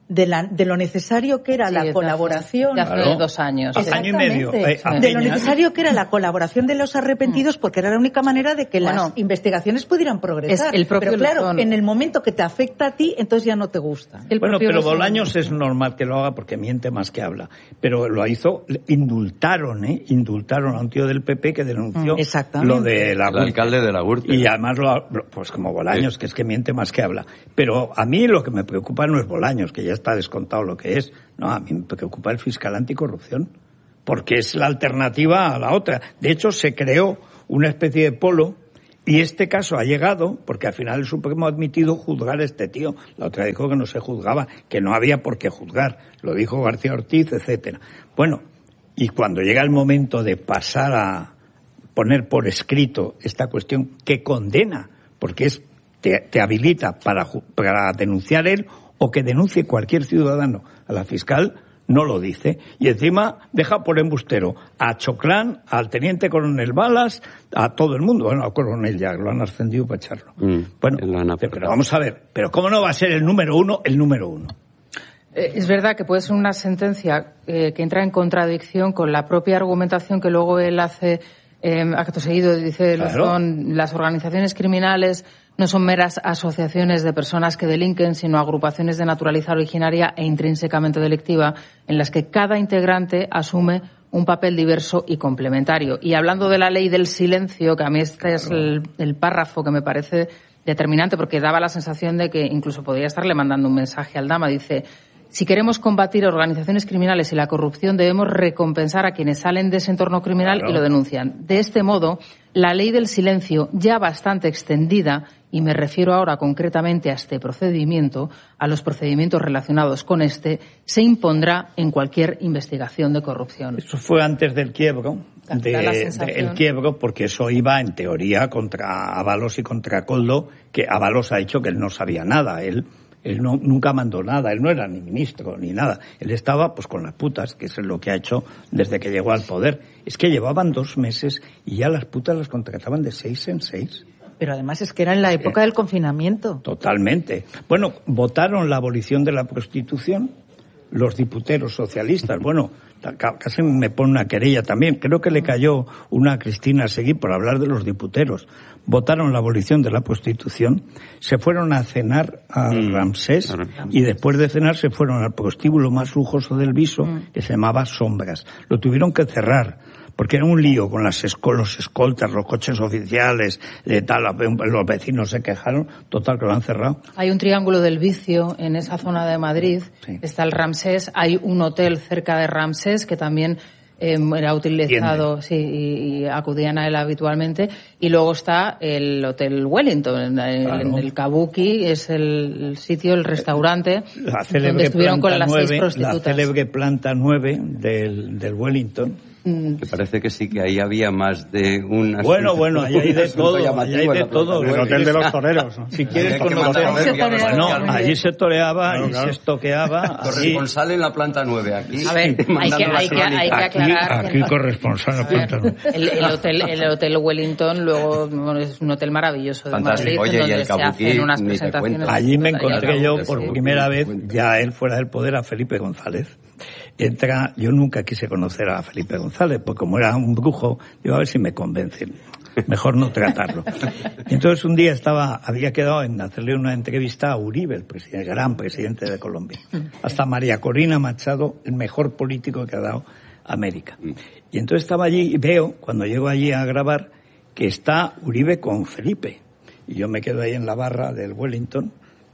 de, la, de lo necesario que era sí, la de colaboración. De hace, de hace dos años. Año y medio. Eh, de lo necesario que era la colaboración de los arrepentidos, porque era la única manera de que bueno, las investigaciones pudieran progresar. Es el propio pero claro, Luzón. En el momento que te afecta a ti, entonces ya no te gusta. El bueno, pero Luzón. Bolaños es normal que lo haga porque miente más que habla. Pero lo hizo, indultaron, ¿eh? Indultaron a un tío del P P que denunció mm, lo de la el alcalde de la Gürtel. Y además, lo, pues como Bolaños, sí. que es que miente más que habla. Pero a mí lo que me preocupa no es Bolaños, que ya está descontado lo que es. No, a mí me preocupa el fiscal anticorrupción, porque es la alternativa a la otra. De hecho, se creó una especie de polo, y este caso ha llegado, porque al final el Supremo ha admitido juzgar a este tío. La otra dijo que no se juzgaba, que no había por qué juzgar. Lo dijo García Ortiz, etcétera. Bueno, y cuando llega el momento de pasar a poner por escrito esta cuestión que condena, porque es te, te habilita para, para denunciar él, o que denuncie cualquier ciudadano a la fiscal, no lo dice. Y encima deja por embustero a Choclán, al teniente coronel Balas, a todo el mundo. Bueno, al coronel ya lo han ascendido para echarlo. Mm, bueno, pero vamos a ver, pero ¿cómo no va a ser el número uno el número uno? Eh, es verdad que puede ser una sentencia eh, que entra en contradicción con la propia argumentación que luego él hace eh, acto seguido. Dice, claro. Son las organizaciones criminales no son meras asociaciones de personas que delinquen, sino agrupaciones de naturaleza originaria e intrínsecamente delictiva, en las que cada integrante asume un papel diverso y complementario. Y hablando de la ley del silencio, que a mí este claro. es el, el párrafo que me parece determinante, porque daba la sensación de que incluso podría estarle mandando un mensaje al Dama. Dice: si queremos combatir organizaciones criminales y la corrupción, debemos recompensar a quienes salen de ese entorno criminal claro. y lo denuncian. De este modo, la ley del silencio, ya bastante extendida, y me refiero ahora concretamente a este procedimiento, a los procedimientos relacionados con este, se impondrá en cualquier investigación de corrupción. Eso fue antes del quiebro, de, de, el quiebro, porque eso iba en teoría contra Ábalos y contra Coldo, que Ábalos ha dicho que él no sabía nada, él Él no, nunca mandó nada, él no era ni ministro ni nada. Él estaba pues con las putas, que es lo que ha hecho desde que llegó al poder. Es que llevaban dos meses y ya las putas las contrataban de seis en seis. Pero además es que era en la época eh, del confinamiento. Totalmente. Bueno, votaron la abolición de la prostitución los diputeros socialistas. Bueno, casi me pone una querella también. Creo que le cayó una a Cristina Seguí por hablar de los diputeros. Votaron la abolición de la prostitución, se fueron a cenar al mm, Ramsés claro. y después de cenar se fueron al prostíbulo más lujoso del Viso, mm. que se llamaba Sombras. Lo tuvieron que cerrar porque era un lío con las escol- los escoltas, los coches oficiales, de tal, los vecinos se quejaron, total que lo han cerrado. Hay un triángulo del vicio en esa zona de Madrid, sí. Está el Ramsés, hay un hotel cerca de Ramsés que también Eh, era utilizado, sí, y, y acudían a él habitualmente, y luego está el Hotel Wellington, en, claro. en el Kabuki, es el, el sitio, el restaurante, donde estuvieron con las nueve, seis prostitutas. La célebre planta nueve del, del Wellington. Me parece que sí, que ahí había más de una... Bueno, bueno, ahí hay de todo, ahí hay de todo. El Hotel de los Toreros. ¿No? Si quieres conocer... No, allí se toreaba, allí se estoqueaba. Corresponsal en la planta nueve, aquí... A ver, hay que, hay que, hay que aclarar... Aquí, aquí corresponsal en la planta nueve. El, el, hotel, el Hotel Wellington, luego, bueno, es un hotel maravilloso de Madrid, Oye, donde y el se hacen unas presentaciones... Allí me encontré yo por primera vez, ya él fuera del poder, a Felipe González. Entra, yo nunca quise conocer a Felipe González, porque como era un brujo, digo, a ver si me convencen. Mejor no tratarlo. Entonces un día estaba, había quedado en hacerle una entrevista a Uribe, el, presidente, el gran presidente de Colombia. Hasta María Corina Machado, el mejor político que ha dado América. Y entonces estaba allí y veo, cuando llego allí a grabar, que está Uribe con Felipe. Y yo me quedo ahí en la barra del Wellington.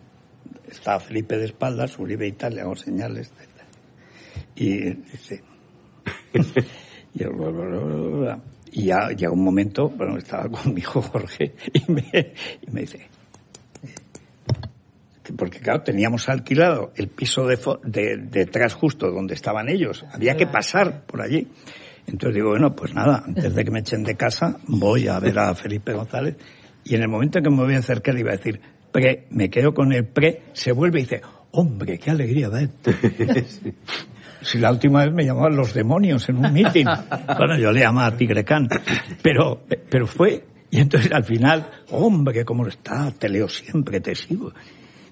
Está Felipe de espaldas, Uribe y tal, le hago señales de y dice y, y ya llega un momento, bueno, estaba con mi hijo Jorge y me, y me dice, porque claro, teníamos alquilado el piso de, de detrás justo donde estaban ellos, había que pasar por allí. Entonces digo, bueno, pues nada, antes de que me echen de casa voy a ver a Felipe González, y en el momento en que me voy a acercar le iba a decir pre, me quedo con el pre, se vuelve y dice, hombre, qué alegría da esto. Si la última vez me llamaban los demonios en un meeting. Bueno, yo le llamaba Tigre Can. Pero, pero fue, y entonces al final, hombre, ¿cómo está? Te leo siempre, te sigo.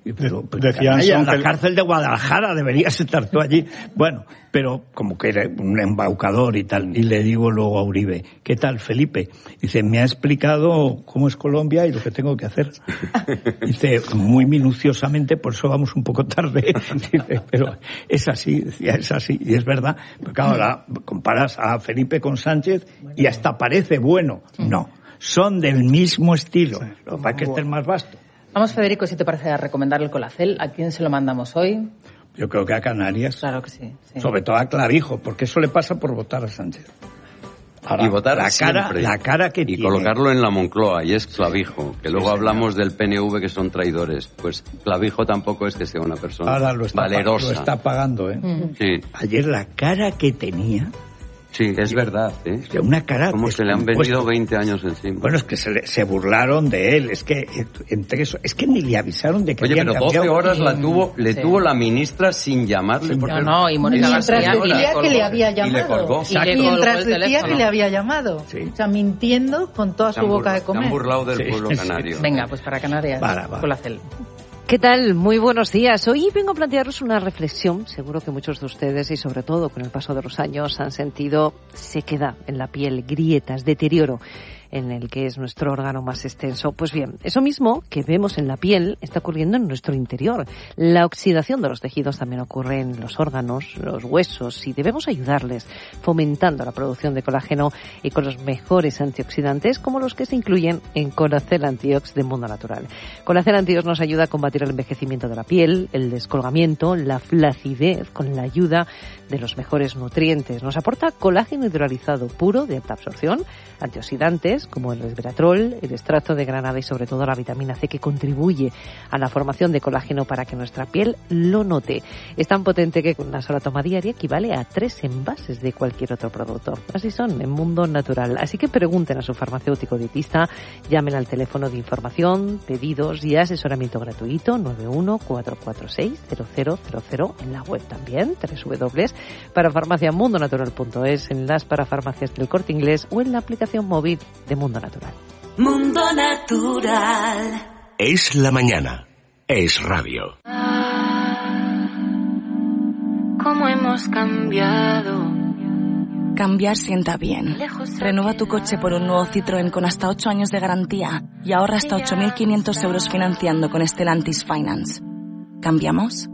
Pero, pero canalla, la cárcel de Guadalajara, deberías estar tú allí. Bueno, pero como que era un embaucador y tal. Y le digo luego a Uribe, ¿qué tal, Felipe? Dice, me ha explicado cómo es Colombia y lo que tengo que hacer. Dice, muy minuciosamente, por eso vamos un poco tarde. Dice, pero es así, decía, es así. Y es verdad. Pero claro, la, comparas a Felipe con Sánchez y hasta parece bueno. No, son del mismo estilo. Lo que pasa es que este es más vasto. Vamos, Federico, si te parece, a recomendar el Colacel. ¿A quién se lo mandamos hoy? Yo creo que a Canarias. Claro que sí. sí. Sobre todo a Clavijo, porque eso le pasa por votar a Sánchez. Ahora, y votar la cara, siempre. la cara que y tiene. colocarlo en la Moncloa, y es Clavijo. Que luego sí, hablamos del P N V que son traidores. Pues Clavijo tampoco es que sea una persona Ahora lo está valerosa. Lo está pagando, ¿eh? Mm. Sí. Ayer la cara que tenía... Sí, es verdad, ¿eh? Una cara... Como se le han venido veinte años encima. Bueno, es que se, le, se burlaron de él, es que entre eso, es que ni le avisaron de que Oye, habían pero cambiado. doce horas la tuvo, le sí. tuvo la ministra sin llamarle. Sí, porque no, no, y Mónica Mientras García decía que le había llamado. Y le colgó. Y le Mientras decía teléfono. que le había llamado. Sí. O sea, mintiendo con toda su boca de comer. Se han burlado del sí, pueblo sí. canario. Venga, pues para Canarias, para, para. Colacel. ¿Qué tal? Muy buenos días. Hoy vengo a plantearos una reflexión. Seguro que muchos de ustedes, y sobre todo con el paso de los años, han sentido sequedad en la piel, grietas, deterioro en el que es nuestro órgano más extenso. Pues bien, eso mismo que vemos en la piel está ocurriendo en nuestro interior. La oxidación de los tejidos también ocurre en los órganos, los huesos, y debemos ayudarles fomentando la producción de colágeno y con los mejores antioxidantes como los que se incluyen en Colacel Antiox de Mundo Natural. Colacel Antiox nos ayuda a combatir el envejecimiento de la piel, el descolgamiento, la flacidez con la ayuda de los mejores nutrientes. Nos aporta colágeno hidrolizado puro de alta absorción, antioxidantes como el resveratrol, el extracto de granada y sobre todo la vitamina C, que contribuye a la formación de colágeno para que nuestra piel lo note. Es tan potente que con una sola toma diaria equivale a tres envases de cualquier otro producto. Así son en Mundo Natural. Así que pregunten a su farmacéutico dietista, llamen al teléfono de información, pedidos y asesoramiento gratuito nueve uno cuatro cuatro seis cero cero cero cero, en la web también doble u doble u doble u punto parafarmaciamundonatural punto es, en las parafarmacias del Corte Inglés o en la aplicación móvil de Mundo Natural. Mundo Natural. Es la mañana. Es radio. ¿Cómo hemos cambiado? Cambiar sienta bien. Renueva tu coche por un nuevo Citroën con hasta ocho años de garantía y ahorra hasta ocho mil quinientos euros financiando con Stellantis Finance. ¿Cambiamos?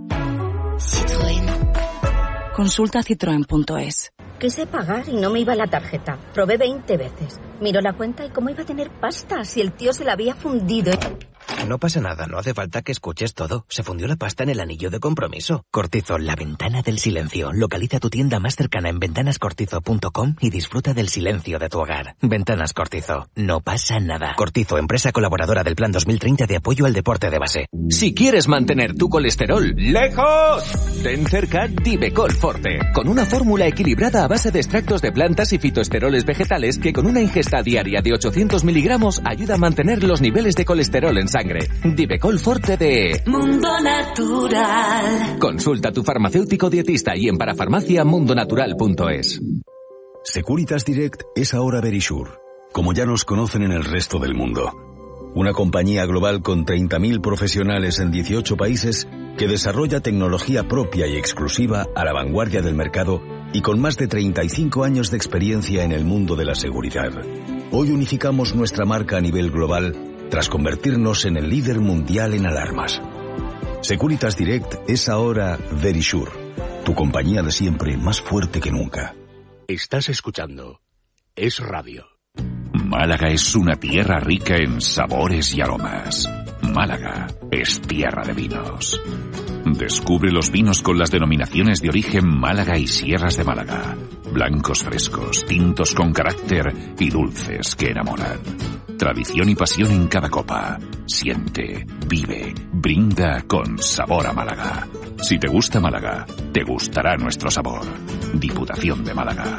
Citroën. Consulta citroen punto es. Quise pagar y no me iba la tarjeta. Probé veinte veces. Miró la cuenta y cómo iba a tener pasta si el tío se la había fundido. No pasa nada, no hace falta que escuches todo. Se fundió la pasta en el anillo de compromiso. Cortizo, la ventana del silencio. Localiza tu tienda más cercana en ventanas cortizo punto com y disfruta del silencio de tu hogar. Ventanas Cortizo, no pasa nada. Cortizo, empresa colaboradora del Plan dos mil treinta de apoyo al deporte de base. Si quieres mantener tu colesterol lejos, ten cerca Divecol Forte, con una fórmula equilibrada a base de extractos de plantas y fitoesteroles vegetales que con una ingesta diaria de ochocientos miligramos ayuda a mantener los niveles de colesterol en sangre. Divecol Forte de Mundo Natural. Consulta a tu farmacéutico dietista y en parafarmacia mundonatural punto es. Securitas Direct es ahora Verisure, como ya nos conocen en el resto del mundo. Una compañía global con treinta mil profesionales en dieciocho países que desarrolla tecnología propia y exclusiva a la vanguardia del mercado y con más de treinta y cinco años de experiencia en el mundo de la seguridad. Hoy unificamos nuestra marca a nivel global tras convertirnos en el líder mundial en alarmas. Securitas Direct es ahora Verisure, tu compañía de siempre más fuerte que nunca. Estás escuchando Es Radio. Málaga es una tierra rica en sabores y aromas. Málaga es tierra de vinos. Descubre los vinos con las denominaciones de origen Málaga y Sierras de Málaga. Blancos frescos, tintos con carácter y dulces que enamoran. Tradición y pasión en cada copa. Siente, vive, brinda con sabor a Málaga. Si te gusta Málaga, te gustará nuestro sabor. Diputación de Málaga.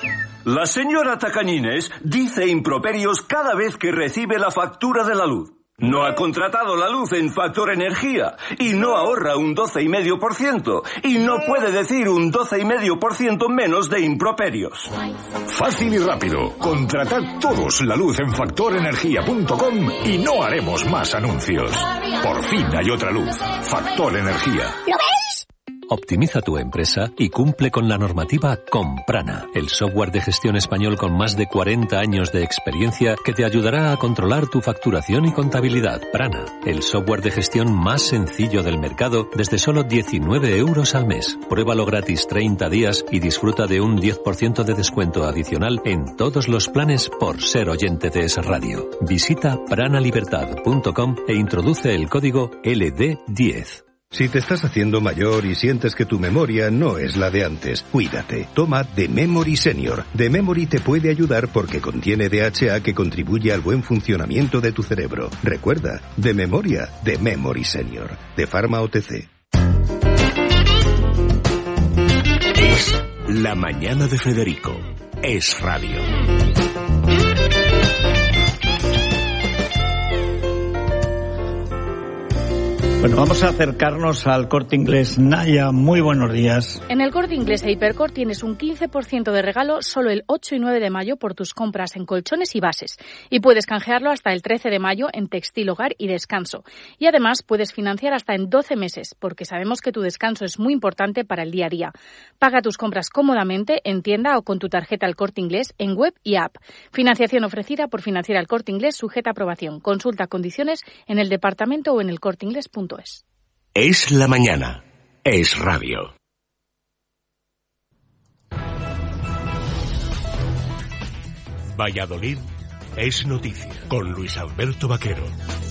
La señora Tacañines dice improperios cada vez que recibe la factura de la luz. No ha contratado la luz en Factor Energía y no ahorra un doce coma cinco por ciento y no puede decir un doce coma cinco por ciento menos de improperios. Fácil y rápido. Contratad todos la luz en factor energía punto com y no haremos más anuncios. Por fin hay otra luz. Factor Energía. ¿Lo veis? Optimiza tu empresa y cumple con la normativa Comprana, el software de gestión español con más de cuarenta años de experiencia que te ayudará a controlar tu facturación y contabilidad. Prana, el software de gestión más sencillo del mercado desde solo diecinueve euros al mes. Pruébalo gratis treinta días y disfruta de un diez por ciento de descuento adicional en todos los planes por ser oyente de Es Radio. Visita prana libertad punto com e introduce el código L D diez. Si te estás haciendo mayor y sientes que tu memoria no es la de antes, cuídate. Toma The Memory Senior. The Memory te puede ayudar porque contiene D H A que contribuye al buen funcionamiento de tu cerebro. Recuerda, de memoria, The Memory Senior. De Pharma O T C. Es la mañana de Federico. Es Radio. Bueno, vamos a acercarnos al Corte Inglés. Naya, muy buenos días. En el Corte Inglés e Hipercor tienes un quince por ciento de regalo solo el ocho y nueve de mayo por tus compras en colchones y bases. Y puedes canjearlo hasta el trece de mayo en textil, hogar y descanso. Y además puedes financiar hasta en doce meses, porque sabemos que tu descanso es muy importante para el día a día. Paga tus compras cómodamente en tienda o con tu tarjeta El Corte Inglés en web y app. Financiación ofrecida por Financiera El Corte Inglés sujeta a aprobación. Consulta condiciones en el departamento o en el corte inglés punto es. Es la mañana. Es Radio. Valladolid es noticia con Luis Alberto Vaquero.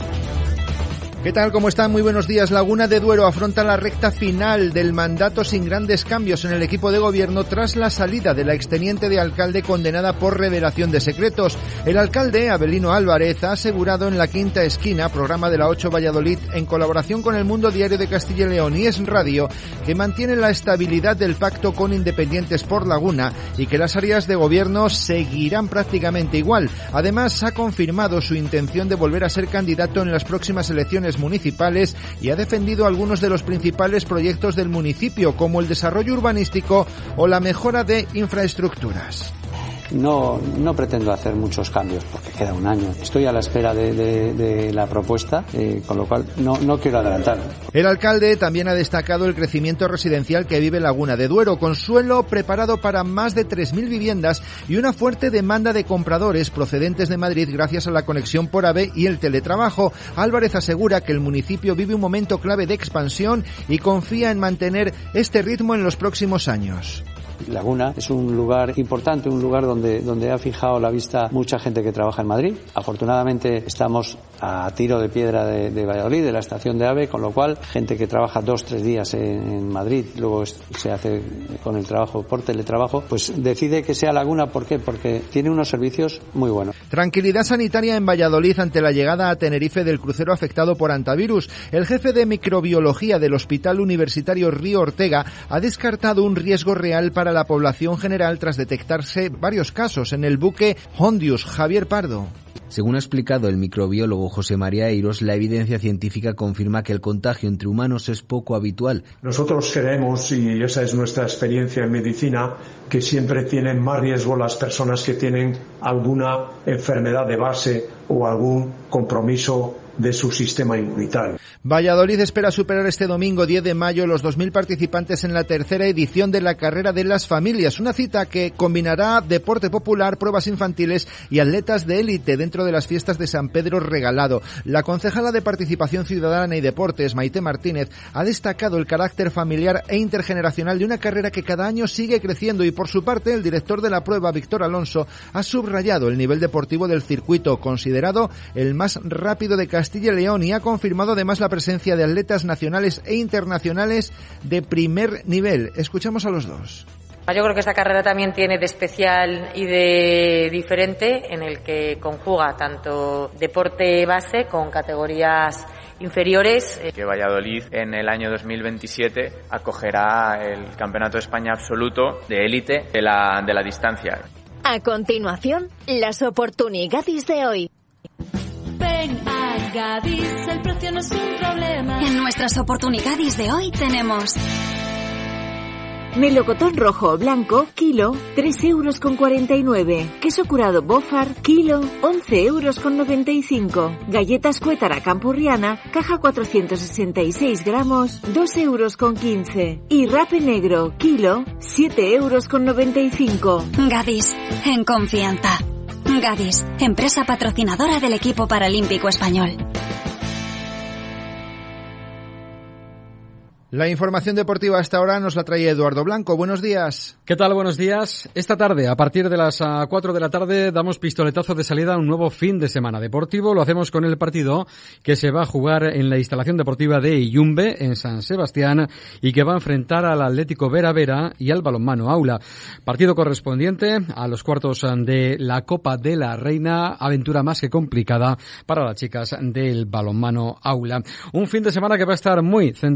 ¿Qué tal? ¿Cómo están? Muy buenos días. Laguna de Duero afronta la recta final del mandato sin grandes cambios en el equipo de gobierno tras la salida de la exteniente de alcalde condenada por revelación de secretos. El alcalde, Abelino Álvarez, ha asegurado en La Quinta Esquina, programa de la ocho Valladolid, en colaboración con El Mundo Diario de Castilla y León y Es Radio, que mantiene la estabilidad del pacto con Independientes por Laguna y que las áreas de gobierno seguirán prácticamente igual. Además, ha confirmado su intención de volver a ser candidato en las próximas elecciones municipales y ha defendido algunos de los principales proyectos del municipio, como el desarrollo urbanístico o la mejora de infraestructuras. No, no pretendo hacer muchos cambios porque queda un año. Estoy a la espera de, de, de la propuesta, eh, con lo cual no, no quiero adelantar. El alcalde también ha destacado el crecimiento residencial que vive Laguna de Duero, con suelo preparado para más de tres mil viviendas y una fuerte demanda de compradores procedentes de Madrid gracias a la conexión por AVE y el teletrabajo. Álvarez asegura que el municipio vive un momento clave de expansión y confía en mantener este ritmo en los próximos años. Laguna es un lugar importante, un lugar donde, donde ha fijado la vista mucha gente que trabaja en Madrid. Afortunadamente estamos a tiro de piedra de, de Valladolid, de la estación de AVE, con lo cual gente que trabaja dos, tres días en, en Madrid, luego es, se hace con el trabajo por teletrabajo, pues decide que sea Laguna. ¿Por qué? Porque tiene unos servicios muy buenos. Tranquilidad sanitaria en Valladolid ante la llegada a Tenerife del crucero afectado por hantavirus. El jefe de microbiología del Hospital Universitario Río Ortega ha descartado un riesgo real para la población general tras detectarse varios casos en el buque Hondius. Javier Pardo. Según ha explicado el microbiólogo José María Eiros, la evidencia científica confirma que el contagio entre humanos es poco habitual. Nosotros creemos, y esa es nuestra experiencia en medicina, que siempre tienen más riesgo las personas que tienen alguna enfermedad de base o algún compromiso de su sistema inmunitario. Valladolid espera superar este domingo diez de mayo los dos mil participantes en la tercera edición de la Carrera de las Familias, una cita que combinará deporte popular, pruebas infantiles y atletas de élite dentro de las fiestas de San Pedro Regalado. La concejala de Participación Ciudadana y Deportes, Maite Martínez, ha destacado el carácter familiar e intergeneracional de una carrera que cada año sigue creciendo y, por su parte, el director de la prueba, Víctor Alonso, ha subrayado el nivel deportivo del circuito, considerado el más rápido de Castilla Castilla y León, y ha confirmado además la presencia de atletas nacionales e internacionales de primer nivel. Escuchamos a los dos. Yo creo que esta carrera también tiene de especial y de diferente, en el que conjuga tanto deporte base con categorías inferiores. Que Valladolid en el año dos mil veintisiete acogerá el Campeonato de España absoluto de élite de la, de la distancia. A continuación, las oportunidades de hoy. Ven a Gadis, el precio no es un problema. En nuestras oportunidades de hoy tenemos melocotón rojo o blanco, kilo, tres euros con cuarenta y nueve. Queso curado Bofar, kilo, once euros con noventa y cinco. Galletas Cuétara Campurriana, caja cuatrocientos sesenta y seis gramos, dos euros con quince. Y rape negro, kilo, siete euros con noventa y cinco. Gadis, en confianza. Gadis, empresa patrocinadora del equipo paralímpico español. La información deportiva hasta ahora nos la trae Eduardo Blanco. Buenos días. ¿Qué tal? Buenos días. Esta tarde, a partir de las cuatro de la tarde, damos pistoletazo de salida a un nuevo fin de semana deportivo. Lo hacemos con el partido que se va a jugar en la instalación deportiva de Iyumbe, en San Sebastián, y que va a enfrentar al Atlético Vera Vera y al Balonmano Aula. Partido correspondiente a los cuartos de la Copa de la Reina, aventura más que complicada para las chicas del Balonmano Aula. Un fin de semana que va a estar muy centrado